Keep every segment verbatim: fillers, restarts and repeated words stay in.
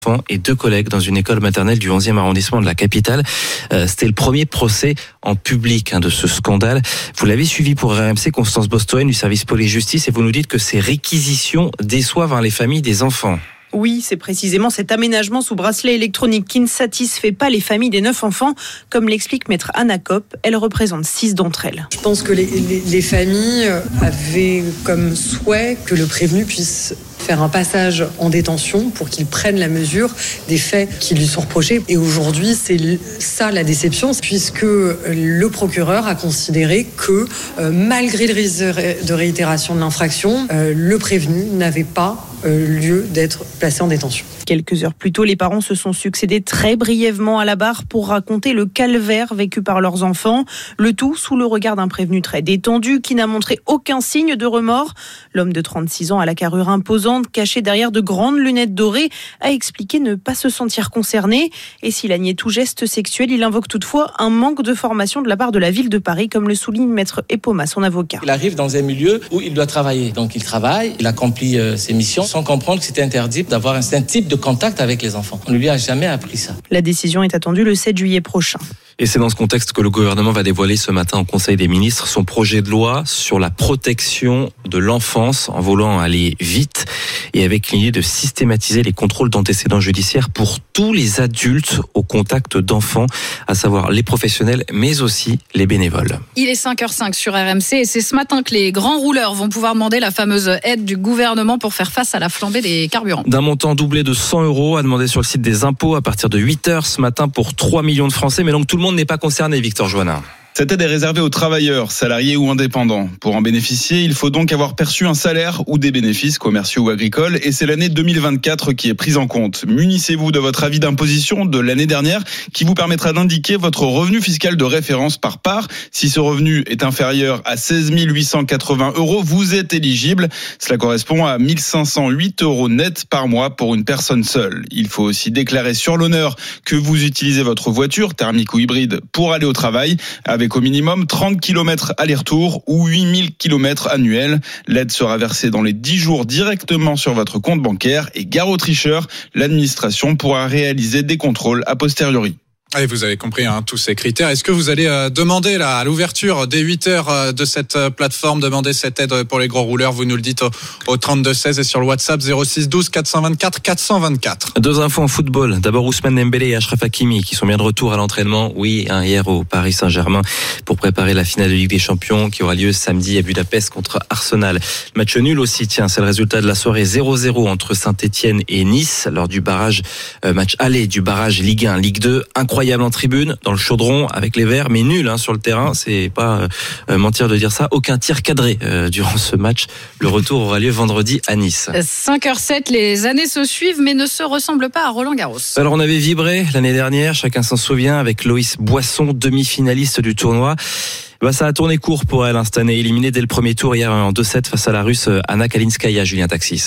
et deux collègues dans une école maternelle du onzième arrondissement de la capitale. Euh, c'était le premier procès en public hein, de ce scandale. Vous l'avez suivi pour R M C, Constance Bostoen du service police-justice, et vous nous dites que ces réquisitions déçoivent hein, les familles des enfants. Oui, c'est précisément cet aménagement sous bracelet électronique qui ne satisfait pas les familles des neuf enfants, comme l'explique maître Anna Kopp. Elle représente six d'entre elles. Je pense que les, les, les familles avaient comme souhait que le prévenu puisse faire un passage en détention pour qu'il prenne la mesure des faits qui lui sont reprochés. Et aujourd'hui, c'est ça la déception, puisque le procureur a considéré que euh, malgré le risque de réitération de l'infraction, euh, le prévenu n'avait pas euh, lieu d'être placé en détention. Quelques heures plus tôt, les parents se sont succédés très brièvement à la barre pour raconter le calvaire vécu par leurs enfants. Le tout sous le regard d'un prévenu très détendu qui n'a montré aucun signe de remords. L'homme de trente-six ans à la carrure imposante, caché derrière de grandes lunettes dorées, a expliqué ne pas se sentir concerné. Et s'il a nié tout geste sexuel, il invoque toutefois un manque de formation de la part de la ville de Paris, comme le souligne maître Epoma, son avocat. Il arrive dans un milieu où il doit travailler. Donc il travaille, il accomplit euh, ses missions sans comprendre que c'était interdit d'avoir un certain type de contact avec les enfants. On ne lui a jamais appris ça. La décision est attendue le sept juillet prochain. Et c'est dans ce contexte que le gouvernement va dévoiler ce matin au Conseil des ministres son projet de loi sur la protection de l'enfance en voulant aller vite et avec l'idée de systématiser les contrôles d'antécédents judiciaires pour tous les adultes au contact d'enfants, à savoir les professionnels mais aussi les bénévoles. Il est cinq heures cinq sur R M C et c'est ce matin que les grands rouleurs vont pouvoir demander la fameuse aide du gouvernement pour faire face à la flambée des carburants. D'un montant doublé de cent euros à demander sur le site des impôts à partir de huit heures ce matin pour trois millions de Français, mais donc tout le monde n'est pas concerné, Victor Joannin. Cette aide est réservée aux travailleurs, salariés ou indépendants. Pour en bénéficier, il faut donc avoir perçu un salaire ou des bénéfices commerciaux ou agricoles, et c'est l'année deux mille vingt-quatre qui est prise en compte. Munissez-vous de votre avis d'imposition de l'année dernière qui vous permettra d'indiquer votre revenu fiscal de référence par part. Si ce revenu est inférieur à seize mille huit cent quatre-vingts euros, vous êtes éligible. Cela correspond à mille cinq cent huit euros net par mois pour une personne seule. Il faut aussi déclarer sur l'honneur que vous utilisez votre voiture, thermique ou hybride, pour aller au travail, avec au minimum trente kilomètres aller-retour ou huit mille kilomètres annuels. L'aide sera versée dans les dix jours directement sur votre compte bancaire et gare aux tricheurs, l'administration pourra réaliser des contrôles a posteriori. Et vous avez compris hein, tous ces critères. Est-ce que vous allez euh, demander là, à l'ouverture des huit heures euh, de cette euh, plateforme, demander cette aide pour les gros rouleurs? Vous nous le dites au, au trente-deux seize et sur le WhatsApp zéro six douze quatre cent vingt-quatre quatre cent vingt-quatre. Deux infos en football. D'abord Ousmane Dembélé et Achraf Hakimi qui sont bien de retour à l'entraînement. Oui, hein, hier au Paris Saint-Germain pour préparer la finale de Ligue des Champions qui aura lieu samedi à Budapest contre Arsenal. Match nul aussi, tiens, c'est le résultat de la soirée zéro zéro entre Saint-Etienne et Nice lors du barrage, euh, match aller du barrage Ligue un, Ligue deux. Incroyable en tribune, dans le chaudron avec les Verts, mais nul hein, sur le terrain. C'est pas euh, mentir de dire ça. Aucun tir cadré euh, durant ce match. Le retour aura lieu vendredi à Nice. cinq heures sept, les années se suivent mais ne se ressemblent pas à Roland Garros. Alors on avait vibré l'année dernière, chacun s'en souvient, avec Loïs Boisson, demi-finaliste du tournoi. Bah, ça a tourné court pour elle hein, cette année, éliminée dès le premier tour hier en deux sept face à la Russe Anna Kalinskaya, Julien Taxis.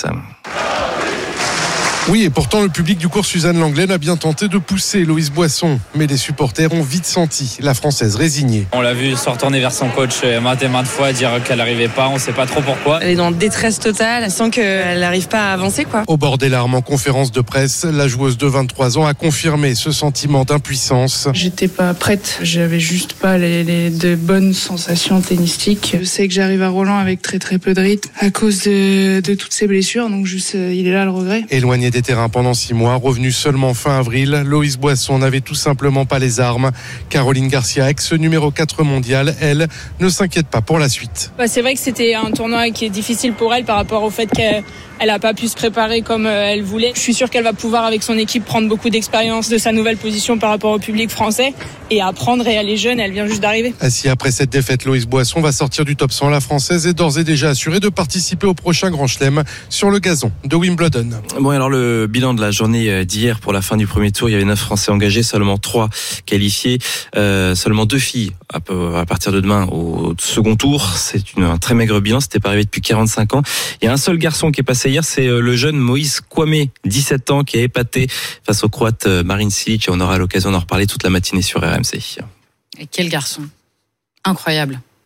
Oui, et pourtant le public du cours Suzanne Lenglen a bien tenté de pousser Loïs Boisson, mais les supporters ont vite senti la Française résignée. On l'a vu se retourner vers son coach maintes et maintes fois, dire qu'elle n'arrivait pas, on ne sait pas trop pourquoi. Elle est dans détresse totale, elle sent qu'elle n'arrive pas à avancer, quoi. Au bord des larmes en conférence de presse, la joueuse de vingt-trois ans a confirmé ce sentiment d'impuissance. J'étais pas prête, j'avais juste pas les, les de bonnes sensations tennistiques. Je sais que j'arrive à Roland avec très très peu de rythme à cause de, de toutes ces blessures, donc juste il est là le regret. Éloigné des terrains pendant six mois, revenu seulement fin avril, Loïs Boisson n'avait tout simplement pas les armes. Caroline Garcia, ex-numéro quatre mondial, elle, ne s'inquiète pas pour la suite. Bah, c'est vrai que c'était un tournoi qui est difficile pour elle par rapport au fait qu'elle elle n'a pas pu se préparer comme elle voulait. Je suis sûre qu'elle va pouvoir avec son équipe prendre beaucoup d'expérience de sa nouvelle position par rapport au public français et apprendre, et elle est jeune, elle vient juste d'arriver. Assis après cette défaite, Loïs Boisson va sortir du top cent. La Française est d'ores et déjà assurée de participer au prochain Grand Chelem sur le gazon de Wimbledon. Bon, alors le bilan de la journée d'hier pour la fin du premier tour, il y avait neuf Français engagés, seulement trois qualifiés, euh, seulement deux filles à, à partir de demain au second tour. C'est une, un très maigre bilan, c'était pas arrivé depuis quarante-cinq ans. Il y a un seul garçon qui est passé hier, c'est le jeune Moïse Kwame, dix-sept ans, qui a épaté face au Croate Marin Cilic. On aura l'occasion d'en reparler toute la matinée sur R M C. Et quel garçon, incroyable.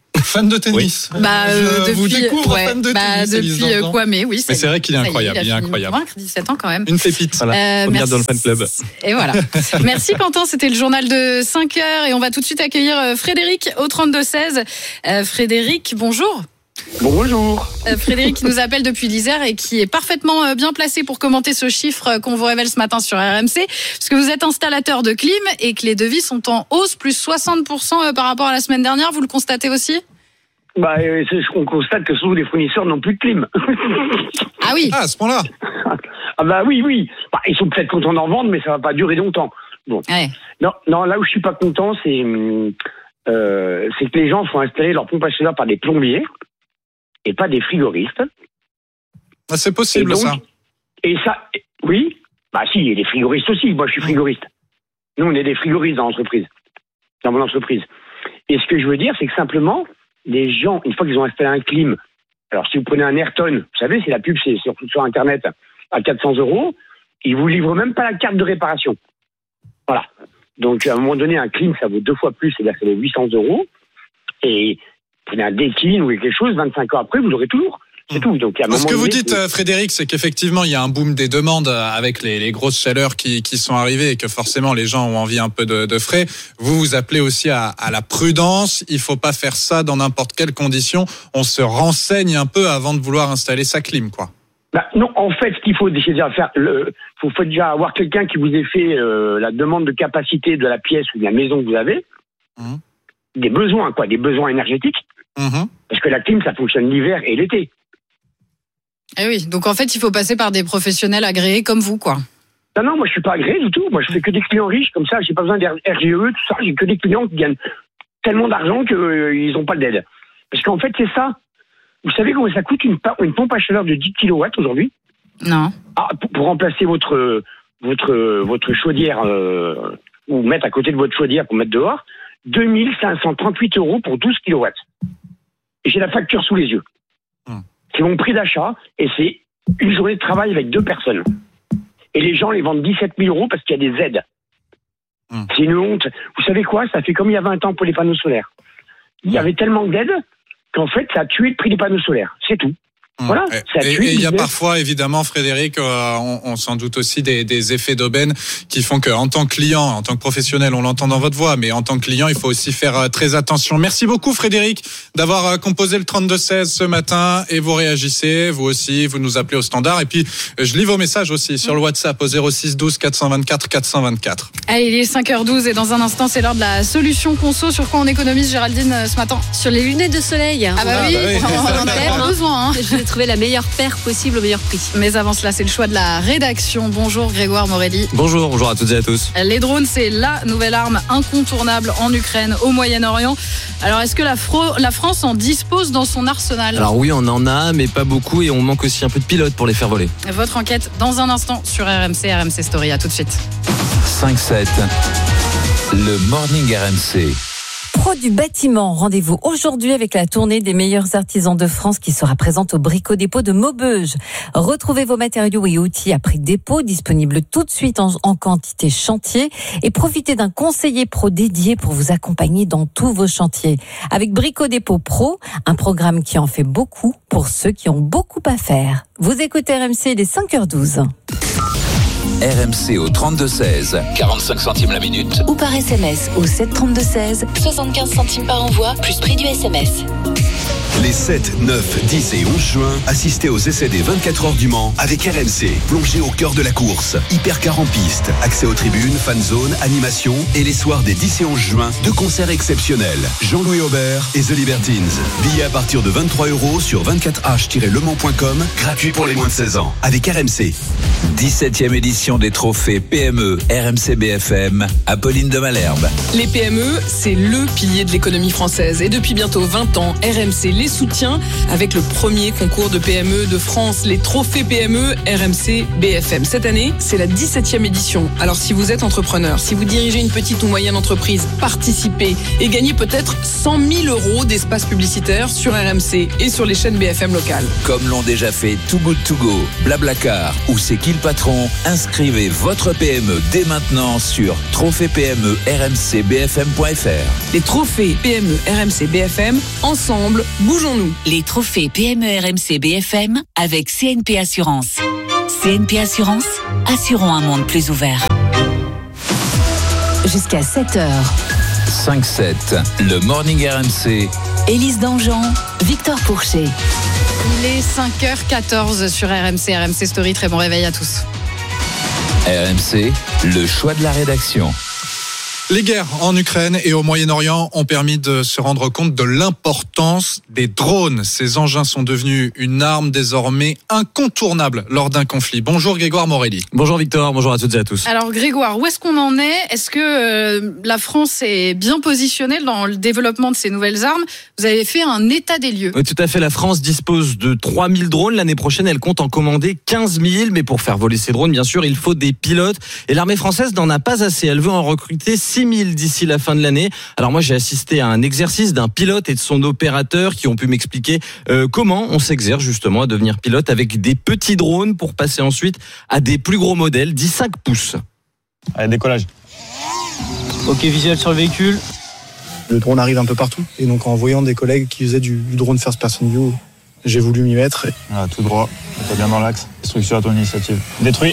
Fan de tennis. Oui. Bah, euh, Je depuis, vous découvre ouais, fan de bah, tennis. Depuis euh, Kwame, oui. Mais c'est vrai qu'il est incroyable. Il, il est incroyable. dix-sept ans quand même. Une pépite. Voilà, Euh, on merci. dans le fan club. Et voilà. Merci Quentin, c'était le journal de cinq heures et on va tout de suite accueillir Frédéric au trente-deux seize. Euh, Frédéric, bonjour. Bonjour. Euh, Frédéric qui nous appelle depuis l'Isère et qui est parfaitement euh, bien placé pour commenter ce chiffre qu'on vous révèle ce matin sur R M C, parce que vous êtes installateur de clim et que les devis sont en hausse, plus soixante pour cent par rapport à la semaine dernière. Vous le constatez aussi ? Bah, euh, c'est, on constate que souvent les fournisseurs n'ont plus de clim. Ah oui. Ah, à ce point-là. Ah bah oui, oui. Bah, ils sont peut-être contents d'en vendre, mais ça va pas durer longtemps. Bon. Ouais. Non, non, là où je suis pas content, c'est euh, c'est que les gens font installer leur pompe à chaleur par des plombiers et pas des frigoristes. Ah, c'est possible, et donc, ça. Et ça, oui. Bah si, et les frigoristes aussi. Moi, je suis frigoriste. Nous, on est des frigoristes dans l'entreprise, dans mon entreprise. Et ce que je veux dire, c'est que simplement, les gens, une fois qu'ils ont installé un clim, alors si vous prenez un Ayrton, vous savez, c'est la pub, c'est sur, sur Internet, à quatre cents euros, ils vous livrent même pas la carte de réparation. Voilà. Donc, à un moment donné, un clim, ça vaut deux fois plus, c'est-à-dire que ça vaut huit cents euros. Et prenez un Daikin ou quelque chose, vingt-cinq ans après, vous l'aurez toujours. C'est tout. Donc, à un moment Ce que vous donné, dites, c'est... Frédéric, c'est qu'effectivement, il y a un boom des demandes avec les, les grosses chaleurs qui, qui sont arrivées et que forcément, les gens ont envie un peu de, de frais. Vous, vous appelez aussi à, à la prudence. Il faut pas faire ça dans n'importe quelle condition. On se renseigne un peu avant de vouloir installer sa clim, quoi. Bah, non, en fait, ce qu'il faut déjà faire, il faut, faut déjà avoir quelqu'un qui vous ait fait euh, la demande de capacité de la pièce ou de la maison que vous avez. Mmh. Des besoins, quoi, des besoins énergétiques. Mmh. Parce que la clim, ça fonctionne l'hiver et l'été. Eh oui, donc en fait, il faut passer par des professionnels agréés comme vous, quoi. Non, non, moi, je suis pas agréé du tout. Moi, je fais que des clients riches, comme ça, j'ai pas besoin d'R G E, tout ça. J'ai que des clients qui gagnent tellement d'argent qu'ils euh, n'ont pas d'aide. Parce qu'en fait, c'est ça. Vous savez combien ça coûte une, une pompe à chaleur de dix kilowatts aujourd'hui ? Non. Ah, pour, pour remplacer votre, votre, votre chaudière, euh, ou mettre à côté de votre chaudière pour mettre dehors, deux mille cinq cent trente-huit euros pour douze kilowatts. Et j'ai la facture sous les yeux. Hum. C'est mon prix d'achat, et c'est une journée de travail avec deux personnes. Et les gens les vendent dix-sept mille euros parce qu'il y a des aides. Hum. C'est une honte. Vous savez quoi ? Ça fait comme il y a vingt ans pour les panneaux solaires. Il y avait tellement d'aides qu'en fait, ça a tué le prix des panneaux solaires. C'est tout. Voilà, et il y a parfois, évidemment, Frédéric, euh, on, on s'en doute aussi des, des effets d'aubaine qui font qu'en tant que client, en tant que professionnel, on l'entend dans votre voix, mais en tant que client, il faut aussi faire euh, très attention. Merci beaucoup, Frédéric, d'avoir euh, composé le trente-deux seize ce matin, et vous réagissez, vous aussi, vous nous appelez au standard, et puis je lis vos messages aussi sur le WhatsApp au zéro six douze quatre cent vingt-quatre quatre cent vingt-quatre. Allez, il est cinq heures douze et dans un instant, c'est l'heure de la solution conso. Sur quoi on économise, Géraldine, ce matin ? Sur les lunettes de soleil. Ah bah oui, ah bah oui. on en a besoin. Hein. Je vais trouver la meilleure paire possible au meilleur prix. Mais avant cela, c'est le choix de la rédaction. Bonjour Grégoire Morelli. Bonjour, bonjour à toutes et à tous. Les drones, c'est la nouvelle arme incontournable en Ukraine, au Moyen-Orient. Alors, est-ce que la, Fro- la France en dispose dans son arsenal ? Alors oui, on en a, mais pas beaucoup, et on manque aussi un peu de pilotes pour les faire voler. Votre enquête dans un instant sur R M C, R M C Story. À tout de suite. cinq sept, le Morning R M C. Pro du bâtiment, rendez-vous aujourd'hui avec la tournée des meilleurs artisans de France qui sera présente au Brico Dépôt de Maubeuge. Retrouvez vos matériaux et outils à prix dépôt, disponibles tout de suite en, en quantité chantier, et profitez d'un conseiller pro dédié pour vous accompagner dans tous vos chantiers. Avec Brico Dépôt Pro, un programme qui en fait beaucoup pour ceux qui ont beaucoup à faire. Vous écoutez R M C, il est cinq heures douze. R M C au trente-deux seize, quarante-cinq centimes la minute. Ou par S M S au sept trente-deux seize, soixante-quinze centimes par envoi, plus prix du S M S. Les sept, neuf, dix et onze juin, assistez aux essais des vingt-quatre heures du Mans avec R M C. Plongez au cœur de la course. Hypercar en piste, accès aux tribunes, fan zone, animation et les soirs des dix et onze juin, deux concerts exceptionnels. Jean-Louis Aubert et The Libertines. Billets à partir de vingt-trois euros sur vingt-quatre h tiret le mans point com, gratuit pour les moins de seize ans. Avec R M C. dix-septième édition des trophées P M E R M C B F M, Apolline de Malherbe. Les P M E, c'est le pilier de l'économie française. Et depuis bientôt vingt ans, R M C les soutient avec le premier concours de P M E de France, les trophées P M E R M C B F M. Cette année, c'est la dix-septième édition. Alors si vous êtes entrepreneur, si vous dirigez une petite ou moyenne entreprise, participez et gagnez peut-être cent mille euros d'espace publicitaire sur R M C et sur les chaînes B F M locales. Comme l'ont déjà fait Too Good To Go, Blablacar ou C'est qui le patron, inscrivez Inscrivez votre P M E dès maintenant sur trophée P M E R M C B F M point F R. Les trophées P M E R M C B F M, ensemble, bougeons-nous. Les trophées P M E R M C B F M avec C N P Assurance. C N P Assurance, assurons un monde plus ouvert. Jusqu'à sept heures. cinq sept, le Morning R M C. Élise Dangean, Victor Pourchet. Il est cinq heures quatorze sur R M C, R M C Story. Très bon réveil à tous. R M C, le choix de la rédaction. Les guerres en Ukraine et au Moyen-Orient ont permis de se rendre compte de l'importance des drones. Ces engins sont devenus une arme désormais incontournable lors d'un conflit. Bonjour Grégoire Morelli. Bonjour Victor, bonjour à toutes et à tous. Alors Grégoire, où est-ce qu'on en est ? Est-ce que euh, la France est bien positionnée dans le développement de ces nouvelles armes ? Vous avez fait un état des lieux. Oui, tout à fait, la France dispose de trois mille drones. L'année prochaine, elle compte en commander quinze mille. Mais pour faire voler ces drones, bien sûr, il faut des pilotes. Et l'armée française n'en a pas assez. Elle veut en recruter six mille d'ici la fin de l'année. Alors moi, j'ai assisté à un exercice d'un pilote et de son opérateur qui ont pu m'expliquer euh, comment on s'exerce justement à devenir pilote avec des petits drones pour passer ensuite à des plus gros modèles, dix cinq pouces. Allez, décollage. Ok, visuel sur le véhicule. Le drone arrive un peu partout. Et donc en voyant des collègues qui faisaient du, du drone first person view, j'ai voulu m'y mettre. Voilà, tout droit, t'es bien dans l'axe. Structure à ton initiative. Détruit.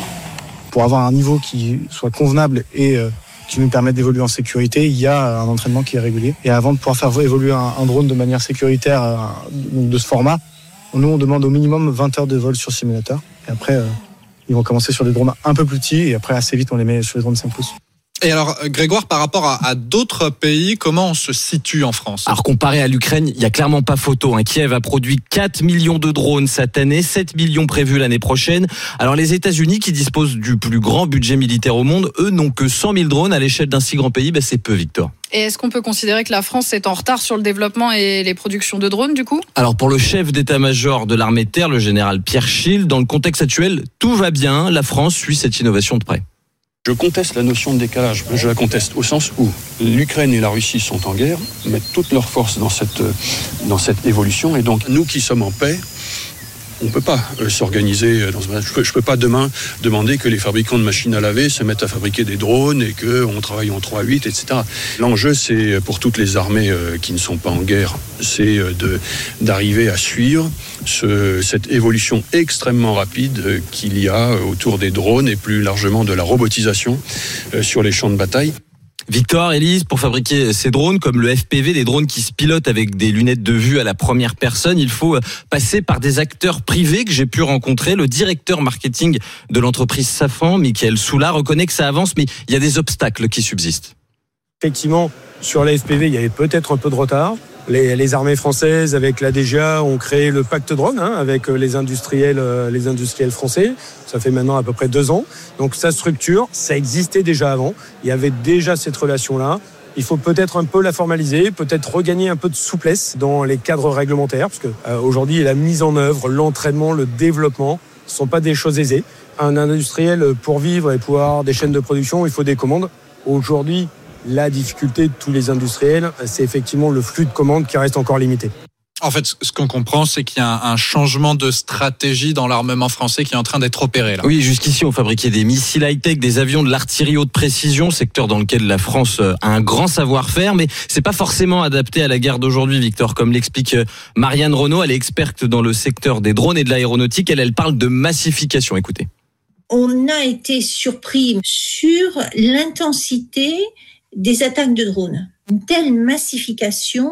Pour avoir un niveau qui soit convenable et euh, qui nous permette d'évoluer en sécurité, il y a un entraînement qui est régulier. Et avant de pouvoir faire évoluer un, un drone de manière sécuritaire, euh, donc de ce format, nous on demande au minimum vingt heures de vol sur simulateur. Et après, euh, ils vont commencer sur des drones un peu plus petits et après assez vite on les met sur les drones cinq pouces. Et alors, Grégoire, par rapport à, à d'autres pays, comment on se situe en France ? Alors, comparé à l'Ukraine, il n'y a clairement pas photo. Hein. Kiev a produit quatre millions de drones cette année, sept millions prévus l'année prochaine. Alors, les États-Unis, qui disposent du plus grand budget militaire au monde, eux, n'ont que cent mille drones à l'échelle d'un si grand pays. Ben, c'est peu, Victor. Et est-ce qu'on peut considérer que la France est en retard sur le développement et les productions de drones, du coup ? Alors, pour le chef d'état-major de l'armée de terre, le général Pierre Schild, dans le contexte actuel, tout va bien. La France suit cette innovation de près. Je conteste la notion de décalage. Je la conteste au sens où l'Ukraine et la Russie sont en guerre, mettent toutes leurs forces dans cette, dans cette évolution. Et donc, nous qui sommes en paix, on ne peut pas euh, s'organiser dans ce... Je ne peux pas demain demander que les fabricants de machines à laver se mettent à fabriquer des drones et qu'on travaille en trois huit, et cetera. L'enjeu, c'est pour toutes les armées euh, qui ne sont pas en guerre, c'est euh, de, d'arriver à suivre ce, cette évolution extrêmement rapide euh, qu'il y a autour des drones et plus largement de la robotisation euh, sur les champs de bataille. Victor, Élise, pour fabriquer ces drones, comme le F P V, des drones qui se pilotent avec des lunettes de vue à la première personne, il faut passer par des acteurs privés que j'ai pu rencontrer. Le directeur marketing de l'entreprise Safran, Michael Soula, reconnaît que ça avance, mais il y a des obstacles qui subsistent. Effectivement, sur les F P V, il y avait peut-être un peu de retard. Les, les armées françaises, avec l'A D G A, ont créé le pacte drone hein, avec les industriels, les industriels français. Ça fait maintenant à peu près deux ans. Donc ça structure, ça existait déjà avant. Il y avait déjà cette relation-là. Il faut peut-être un peu la formaliser, peut-être regagner un peu de souplesse dans les cadres réglementaires, parce que euh, aujourd'hui, la mise en œuvre, l'entraînement, le développement ne sont pas des choses aisées. Un industriel, pour vivre et pouvoir avoir des chaînes de production, il faut des commandes. Aujourd'hui, la difficulté de tous les industriels, c'est effectivement le flux de commandes qui reste encore limité. En fait, ce qu'on comprend, c'est qu'il y a un changement de stratégie dans l'armement français qui est en train d'être opéré là. Oui, jusqu'ici, on fabriquait des missiles high-tech, des avions, de l'artillerie haute précision, secteur dans lequel la France a un grand savoir-faire, mais c'est pas forcément adapté à la guerre d'aujourd'hui, Victor, comme l'explique Marianne Renaud. Elle est experte dans le secteur des drones et de l'aéronautique. Elle, elle parle de massification. Écoutez. On a été surpris sur l'intensité des attaques de drones. Une telle massification,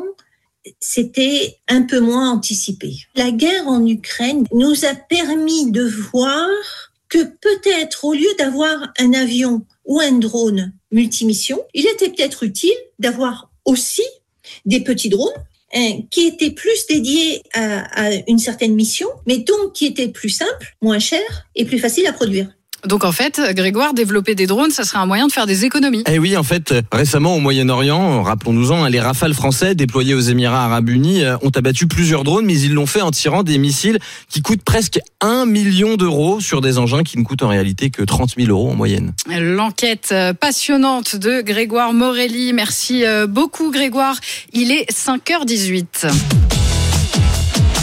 c'était un peu moins anticipé. La guerre en Ukraine nous a permis de voir que peut-être au lieu d'avoir un avion ou un drone multimission, il était peut-être utile d'avoir aussi des petits drones hein, qui étaient plus dédiés à, à une certaine mission, mais donc qui étaient plus simples, moins chers et plus faciles à produire. Donc en fait, Grégoire, développer des drones, ça serait un moyen de faire des économies. Eh oui, en fait, récemment au Moyen-Orient, rappelons-nous-en, les Rafales français déployés aux Émirats Arabes Unis ont abattu plusieurs drones, mais ils l'ont fait en tirant des missiles qui coûtent presque un million d'euros sur des engins qui ne coûtent en réalité que trente mille euros en moyenne. L'enquête passionnante de Grégoire Morelli. Merci beaucoup Grégoire. Il est cinq heures dix-huit.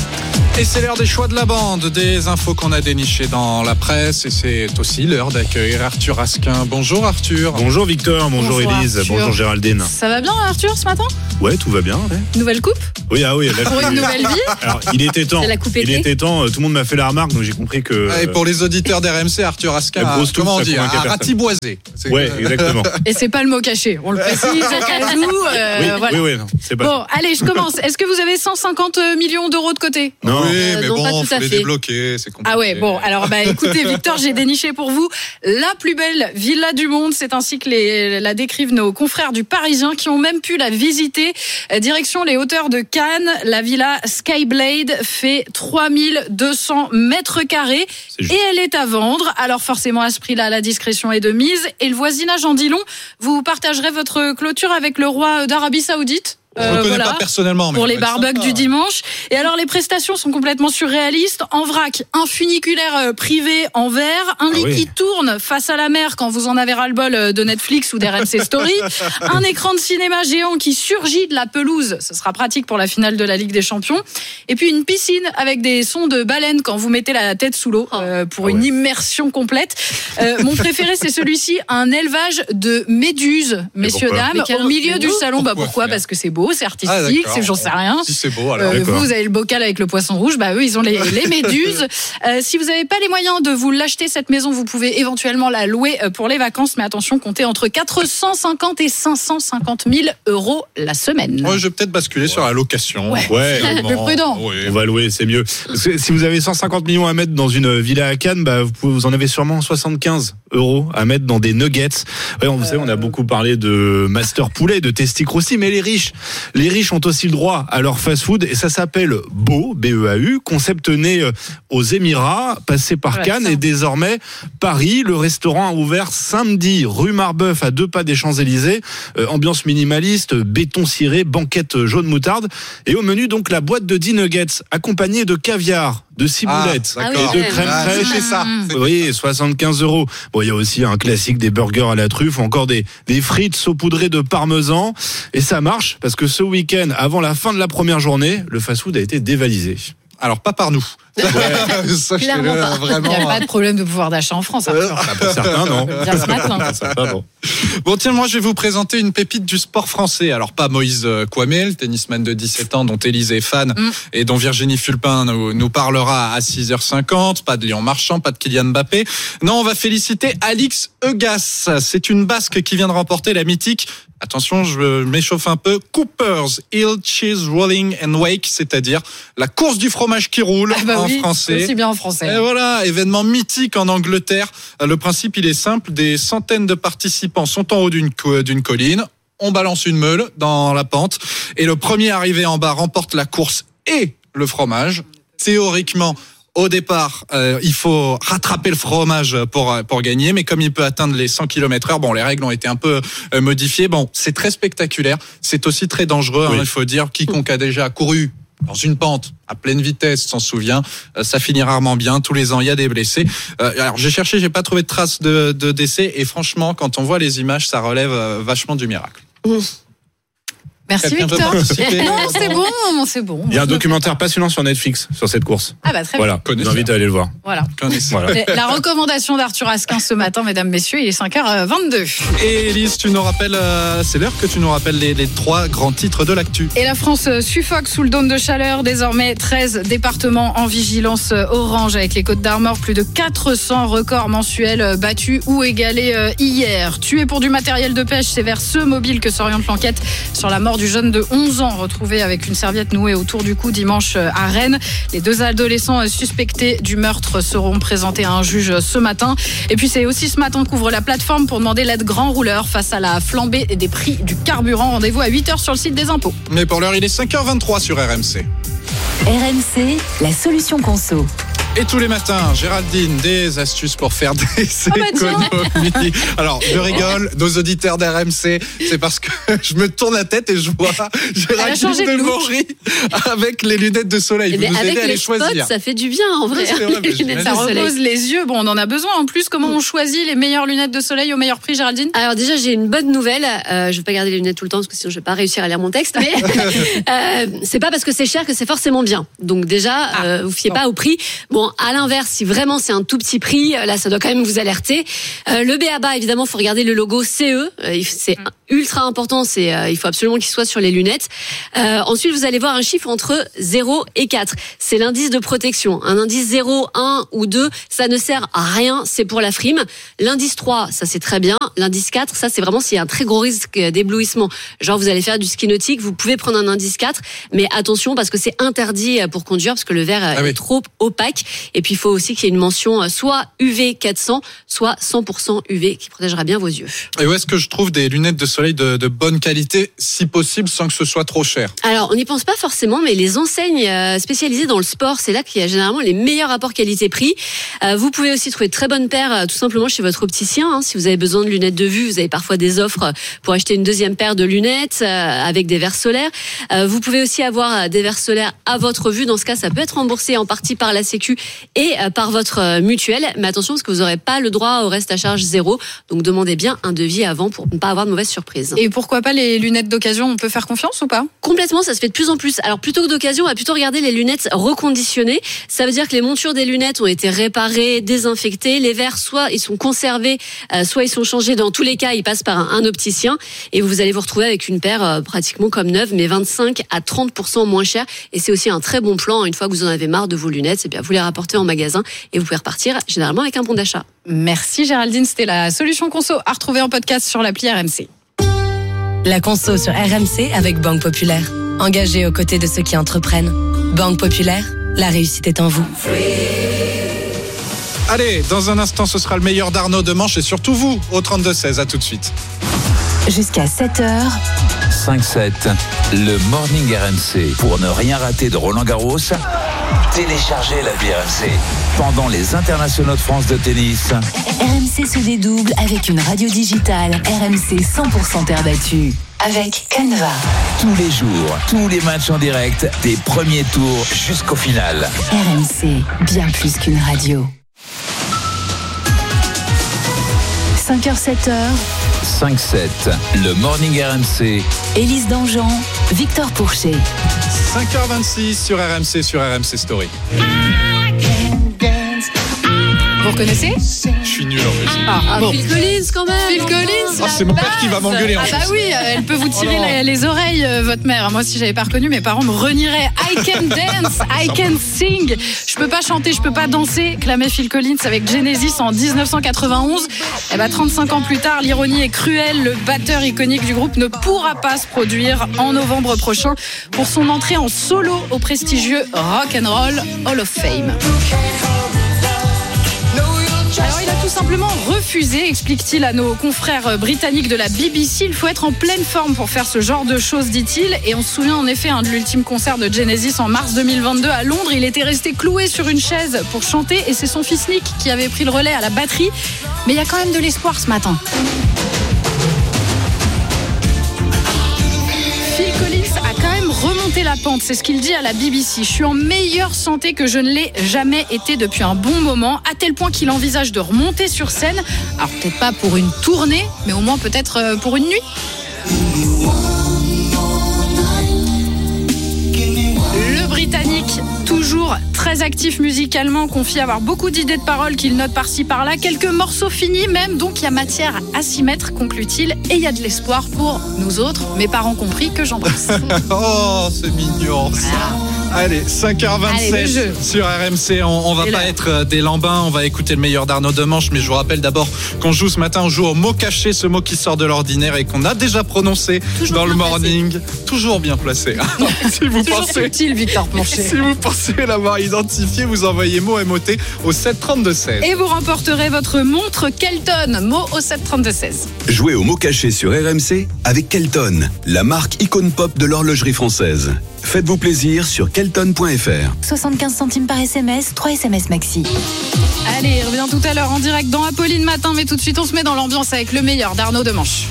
Et c'est l'heure des choix de la bande, des infos qu'on a dénichées dans la presse. Et c'est aussi l'heure d'accueillir Arthur Asquin. Bonjour Arthur. Bonjour Victor, bonjour, bonjour Élise, Arthur. Bonjour Géraldine. Ça va bien Arthur ce matin ? Ouais, tout va bien. Ouais. Nouvelle coupe ? Oui, ah oui. Pour une nouvelle vie ? Alors, il était temps. La coupe il était temps. Tout le monde m'a fait la remarque, donc j'ai compris que. Et pour les auditeurs d'R M C, Arthur Asquin a, comment on dit, un ratiboisé. Ouais, exactement. Et c'est pas le mot caché. On le précise à cas où. Euh, oui, voilà. oui, oui, non, c'est pas. Bon, allez, je commence. Est-ce que vous avez cent cinquante millions d'euros de côté ? Non. Oui, mais euh, bon, faut les débloquer, c'est compliqué. Ah ouais, bon, alors bah écoutez, Victor, j'ai déniché pour vous la plus belle villa du monde. C'est ainsi que les, la décrivent nos confrères du Parisien qui ont même pu la visiter. Direction les hauteurs de Cannes, la villa Skyblade fait trois mille deux cents mètres carrés et elle est à vendre. Alors forcément, à ce prix-là, la discrétion est de mise et le voisinage en dit long. Vous partagerez votre clôture avec le roi d'Arabie Saoudite ? Je ne le connais voilà, pas personnellement. Mais pour les barbecues du dimanche. Et alors, les prestations sont complètement surréalistes. En vrac, un funiculaire privé en verre, un lit ah oui. qui tourne face à la mer quand vous en avez ras-le-bol de Netflix ou d'R M C Story, un écran de cinéma géant qui surgit de la pelouse. Ce sera pratique pour la finale de la Ligue des Champions. Et puis, une piscine avec des sons de baleines quand vous mettez la tête sous l'eau euh, pour ah une ouais. immersion complète. Euh, mon préféré, c'est celui-ci, un élevage de méduses, messieurs, dames, au milieu du salon. Pourquoi, bah, pourquoi Parce que c'est beau. C'est artistique, ah, c'est, j'en sais rien. Si c'est beau, alors. Euh, vous, vous avez le bocal avec le poisson rouge, bah eux, ils ont les, les méduses. Euh, si vous n'avez pas les moyens de vous l'acheter, cette maison, vous pouvez éventuellement la louer pour les vacances, mais attention, comptez entre quatre cent cinquante et cinq cent cinquante mille euros la semaine. Moi, je vais peut-être basculer ouais. sur la location. Ouais, ouais c'est plus prudent. Ouais. On va louer, c'est mieux. Parce que si vous avez cent cinquante millions à mettre dans une villa à Cannes, bah, vous, pouvez, vous en avez sûrement soixante-quinze euros à mettre dans des nuggets. Ouais, vous euh... savez, on a beaucoup parlé de Master Poulet, de Testic Rossi, mais les riches, les riches ont aussi le droit à leur fast-food et ça s'appelle Beau, B E A U, concept né aux Émirats, passé par ouais, Cannes ça. Et désormais Paris. Le restaurant a ouvert samedi rue Marbeuf à deux pas des Champs-Élysées. Euh, ambiance minimaliste, béton ciré, banquette jaune moutarde et au menu donc la boîte de dix nuggets accompagnée de caviar, de ciboulettes ah, et de crème ah, fraîche. C'est ça. Oui, soixante-quinze euros. Bon, il y a aussi un classique des burgers à la truffe ou encore des, des frites saupoudrées de parmesan. Et ça marche parce que ce week-end, avant la fin de la première journée, le fast-food a été dévalisé. Alors, pas par nous. Ouais. Ça, Clairement pas. Vraiment... Il n'y a pas de problème de pouvoir d'achat en France. Euh, ah, pour certains, non. Bien ce matin. Bon. bon, tiens, moi, je vais vous présenter une pépite du sport français. Alors, pas Moïse Kouamé, le tennisman de dix-sept ans dont Élise est fan mm. et dont Virginie Fulpin nous, nous parlera à six heures cinquante. Pas de Léon Marchand, pas de Kylian Mbappé. Non, on va féliciter Alix Eugas. C'est une Basque qui vient de remporter la mythique, attention, je m'échauffe un peu, Cooper's Hill Cheese Rolling and Wake, c'est-à-dire la course du fromage qui roule ah bah en oui, français. Aussi bien en français. Et voilà, événement mythique en Angleterre. Le principe, il est simple. Des centaines de participants sont en haut d'une, d'une colline. On balance une meule dans la pente. Et le premier arrivé en bas remporte la course et le fromage. Théoriquement, au départ, euh, il faut rattraper le fromage pour pour gagner, mais comme il peut atteindre les cent kilomètres heure, bon, les règles ont été un peu euh, modifiées. Bon, c'est très spectaculaire, c'est aussi très dangereux. Oui. Hein, il faut dire, quiconque a déjà couru dans une pente à pleine vitesse s'en souvient. Euh, ça finit rarement bien. Tous les ans, il y a des blessés. Euh, alors, j'ai cherché, j'ai pas trouvé de traces de, de décès. Et franchement, quand on voit les images, ça relève euh, vachement du miracle. Mmh. Merci Victor. Non, c'est bon, c'est bon. Il y a un documentaire passionnant sur Netflix sur cette course. Ah bah très voilà. bien. J'invite à aller le voir. Voilà. voilà. La recommandation d'Arthur Asquin ce matin, mesdames, messieurs, il est cinq heures vingt-deux. Et Élise, tu nous rappelles, euh, c'est l'heure que tu nous rappelles les, les trois grands titres de l'actu. Et la France suffoque sous le dôme de chaleur. Désormais, treize départements en vigilance orange avec les Côtes d'Armor. Plus de quatre cents records mensuels battus ou égalés hier. Tué pour du matériel de pêche, c'est vers ce mobile que s'oriente l'enquête sur la mort du jeune de onze ans retrouvé avec une serviette nouée autour du cou dimanche à Rennes. Les deux adolescents suspectés du meurtre seront présentés à un juge ce matin. Et puis c'est aussi ce matin qu'ouvre la plateforme pour demander l'aide grand rouleur face à la flambée des prix du carburant. Rendez-vous à huit heures sur le site des impôts. Mais pour l'heure, il est cinq heures vingt-trois sur R M C. R M C, la solution conso. Et tous les matins, Géraldine, des astuces pour faire des oh bah économies. Alors, je rigole, nos auditeurs d'R M C, c'est parce que je me tourne la tête et je vois Géraldine de, de Maury avec les lunettes de soleil. Vous nous aidez à les choisir. Spots, ça fait du bien en vrai. Oui, vrai, ça repose les yeux. Bon, on en a besoin en plus. Comment on choisit les meilleures lunettes de soleil au meilleur prix, Géraldine? Alors déjà, j'ai une bonne nouvelle. Euh, je vais pas garder les lunettes tout le temps parce que sinon je vais pas réussir à lire mon texte. Mais euh, c'est pas parce que c'est cher que c'est forcément bien. Donc déjà, ah, euh, vous fiez non. pas au prix. Bon, à l'inverse, si vraiment c'est un tout petit prix, là, ça doit quand même vous alerter. Euh, le B A B A, évidemment, faut regarder le logo C E. Euh, c'est mmh. ultra important. C'est, euh, il faut absolument qu'il soit sur les lunettes. Euh, ensuite, vous allez voir un chiffre entre zéro et quatre. C'est l'indice de protection. Un indice zéro, un ou deux, ça ne sert à rien. C'est pour la frime. L'indice trois, ça c'est très bien. L'indice quatre, ça c'est vraiment s'il y a un très gros risque d'éblouissement. Genre vous allez faire du ski nautique, vous pouvez prendre un indice quatre, mais attention parce que c'est interdit pour conduire parce que le verre ah est oui. trop opaque. Et puis il faut aussi qu'il y ait une mention soit U V quatre cents, soit cent pour cent U V qui protégera bien vos yeux. Et où est-ce que je trouve des lunettes de soleil de, de bonne qualité, si possible, sans que ce soit trop cher? Alors on n'y pense pas forcément, mais les enseignes spécialisées dans le sport, c'est là qu'il y a généralement les meilleurs rapports qualité-prix. Vous pouvez aussi trouver de très bonnes paires tout simplement chez votre opticien. Hein. Si vous avez besoin de lunettes de vue, vous avez parfois des offres pour acheter une deuxième paire de lunettes euh, avec des verres solaires. Euh, vous pouvez aussi avoir des verres solaires à votre vue. Dans ce cas, ça peut être remboursé en partie par la Sécu et euh, par votre mutuelle. Mais attention, parce que vous n'aurez pas le droit au reste à charge zéro. Donc demandez bien un devis avant pour ne pas avoir de mauvaises surprises. Et pourquoi pas les lunettes d'occasion? On peut faire confiance ou pas? Complètement, ça se fait de plus en plus. Alors plutôt que d'occasion, on va plutôt regarder les lunettes reconditionnées. Ça veut dire que les montures des lunettes ont été réparées, désinfectées. Les verres, soit ils sont conservés, euh, soit ils sont changés. Dans tous les cas, ils passent par un, un opticien et vous allez vous retrouver avec une paire euh, pratiquement comme neuve, mais vingt-cinq à trente pour cent moins cher. Et c'est aussi un très bon plan. Une fois que vous en avez marre de vos lunettes, eh bien vous les rapportez en magasin et vous pouvez repartir généralement avec un bon d'achat. Merci Géraldine, c'était la solution conso à retrouver en podcast sur l'appli R M C. La conso sur R M C avec Banque Populaire. Engagée aux côtés de ceux qui entreprennent. Banque Populaire, la réussite est en vous. Allez, dans un instant, ce sera le meilleur d'Arnaud de Manche et surtout vous, au trente-deux seize. À tout de suite. Jusqu'à sept heures. cinq sept, le Morning R M C. Pour ne rien rater de Roland Garros, téléchargez l'appli R M C. Pendant les internationaux de France de tennis, R M C se dédouble avec une radio digitale R M C cent pour cent terre battue. Avec Canva. Tous les jours, tous les matchs en direct, des premiers tours jusqu'au final. R M C, bien plus qu'une radio. cinq heures sept heures. cinq sept, le Morning R M C. Élise Dangean, Victor Pourchet. cinq heures vingt-six sur R M C, sur R M C Story. Vous reconnaissez? Je suis nul en musique. Ah, ah bon. Phil Collins quand même. Phil Collins. Ah, c'est mon père qui va m'engueuler en Ah fait. bah oui, elle peut vous tirer oh les, les oreilles, euh, votre mère. Moi, si j'avais pas reconnu, mes parents me renieraient. I can dance, I can sing. Je peux pas chanter, je peux pas danser. Clamait Phil Collins avec Genesis en dix-neuf cent quatre-vingt-onze. Et bah trente-cinq ans plus tard, l'ironie est cruelle. Le batteur iconique du groupe ne pourra pas se produire en novembre prochain pour son entrée en solo au prestigieux Rock and Roll Hall of Fame. Alors il a tout simplement refusé, explique-t-il à nos confrères britanniques de la B B C. Il faut être en pleine forme pour faire ce genre de choses, dit-il. Et on se souvient en effet hein, de l'ultime concert de Genesis en mars deux mille vingt-deux à Londres. Il était resté cloué sur une chaise pour chanter et c'est son fils Nick qui avait pris le relais à la batterie. Mais il y a quand même de l'espoir ce matin. Phil Collins a quand même remonté la pente, c'est ce qu'il dit à la B B C. Je suis en meilleure santé que je ne l'ai jamais été depuis un bon moment, à tel point qu'il envisage de remonter sur scène. Alors peut-être pas pour une tournée, mais au moins peut-être pour une nuit. Le Britannique, toujours très actif musicalement, confie avoir beaucoup d'idées de paroles qu'il note par-ci par-là, quelques morceaux finis même, donc il y a matière à s'y mettre, conclut-il, et il y a de l'espoir pour nous autres, mes parents compris, que j'embrasse. Oh, c'est mignon ça. Voilà. Allez, cinq heures vingt-sept Allez, sur R M C. On, on va et pas là. être des lambins, on va écouter le meilleur d'Arnaud de Manche, mais je vous rappelle d'abord qu'on joue ce matin, on joue au mot caché, ce mot qui sort de l'ordinaire et qu'on a déjà prononcé toujours dans le morning. Placé. Toujours bien placé. si vous toujours pensez, subtil, Victor Pourchet. Si vous pensez l'avoir identifié, vous envoyez mot M O T au sept trente-deux seize. Et vous remporterez votre montre Kelton, mot au sept trente-deux seize. Jouez au mot caché sur R M C avec Kelton, la marque icône pop de l'horlogerie française. Faites-vous plaisir sur kelton point f r. soixante-quinze centimes par S M S, trois S M S maxi. Allez, il revient tout à l'heure en direct dans Apolline Matin, mais tout de suite on se met dans l'ambiance avec le meilleur d'Arnaud Demanche.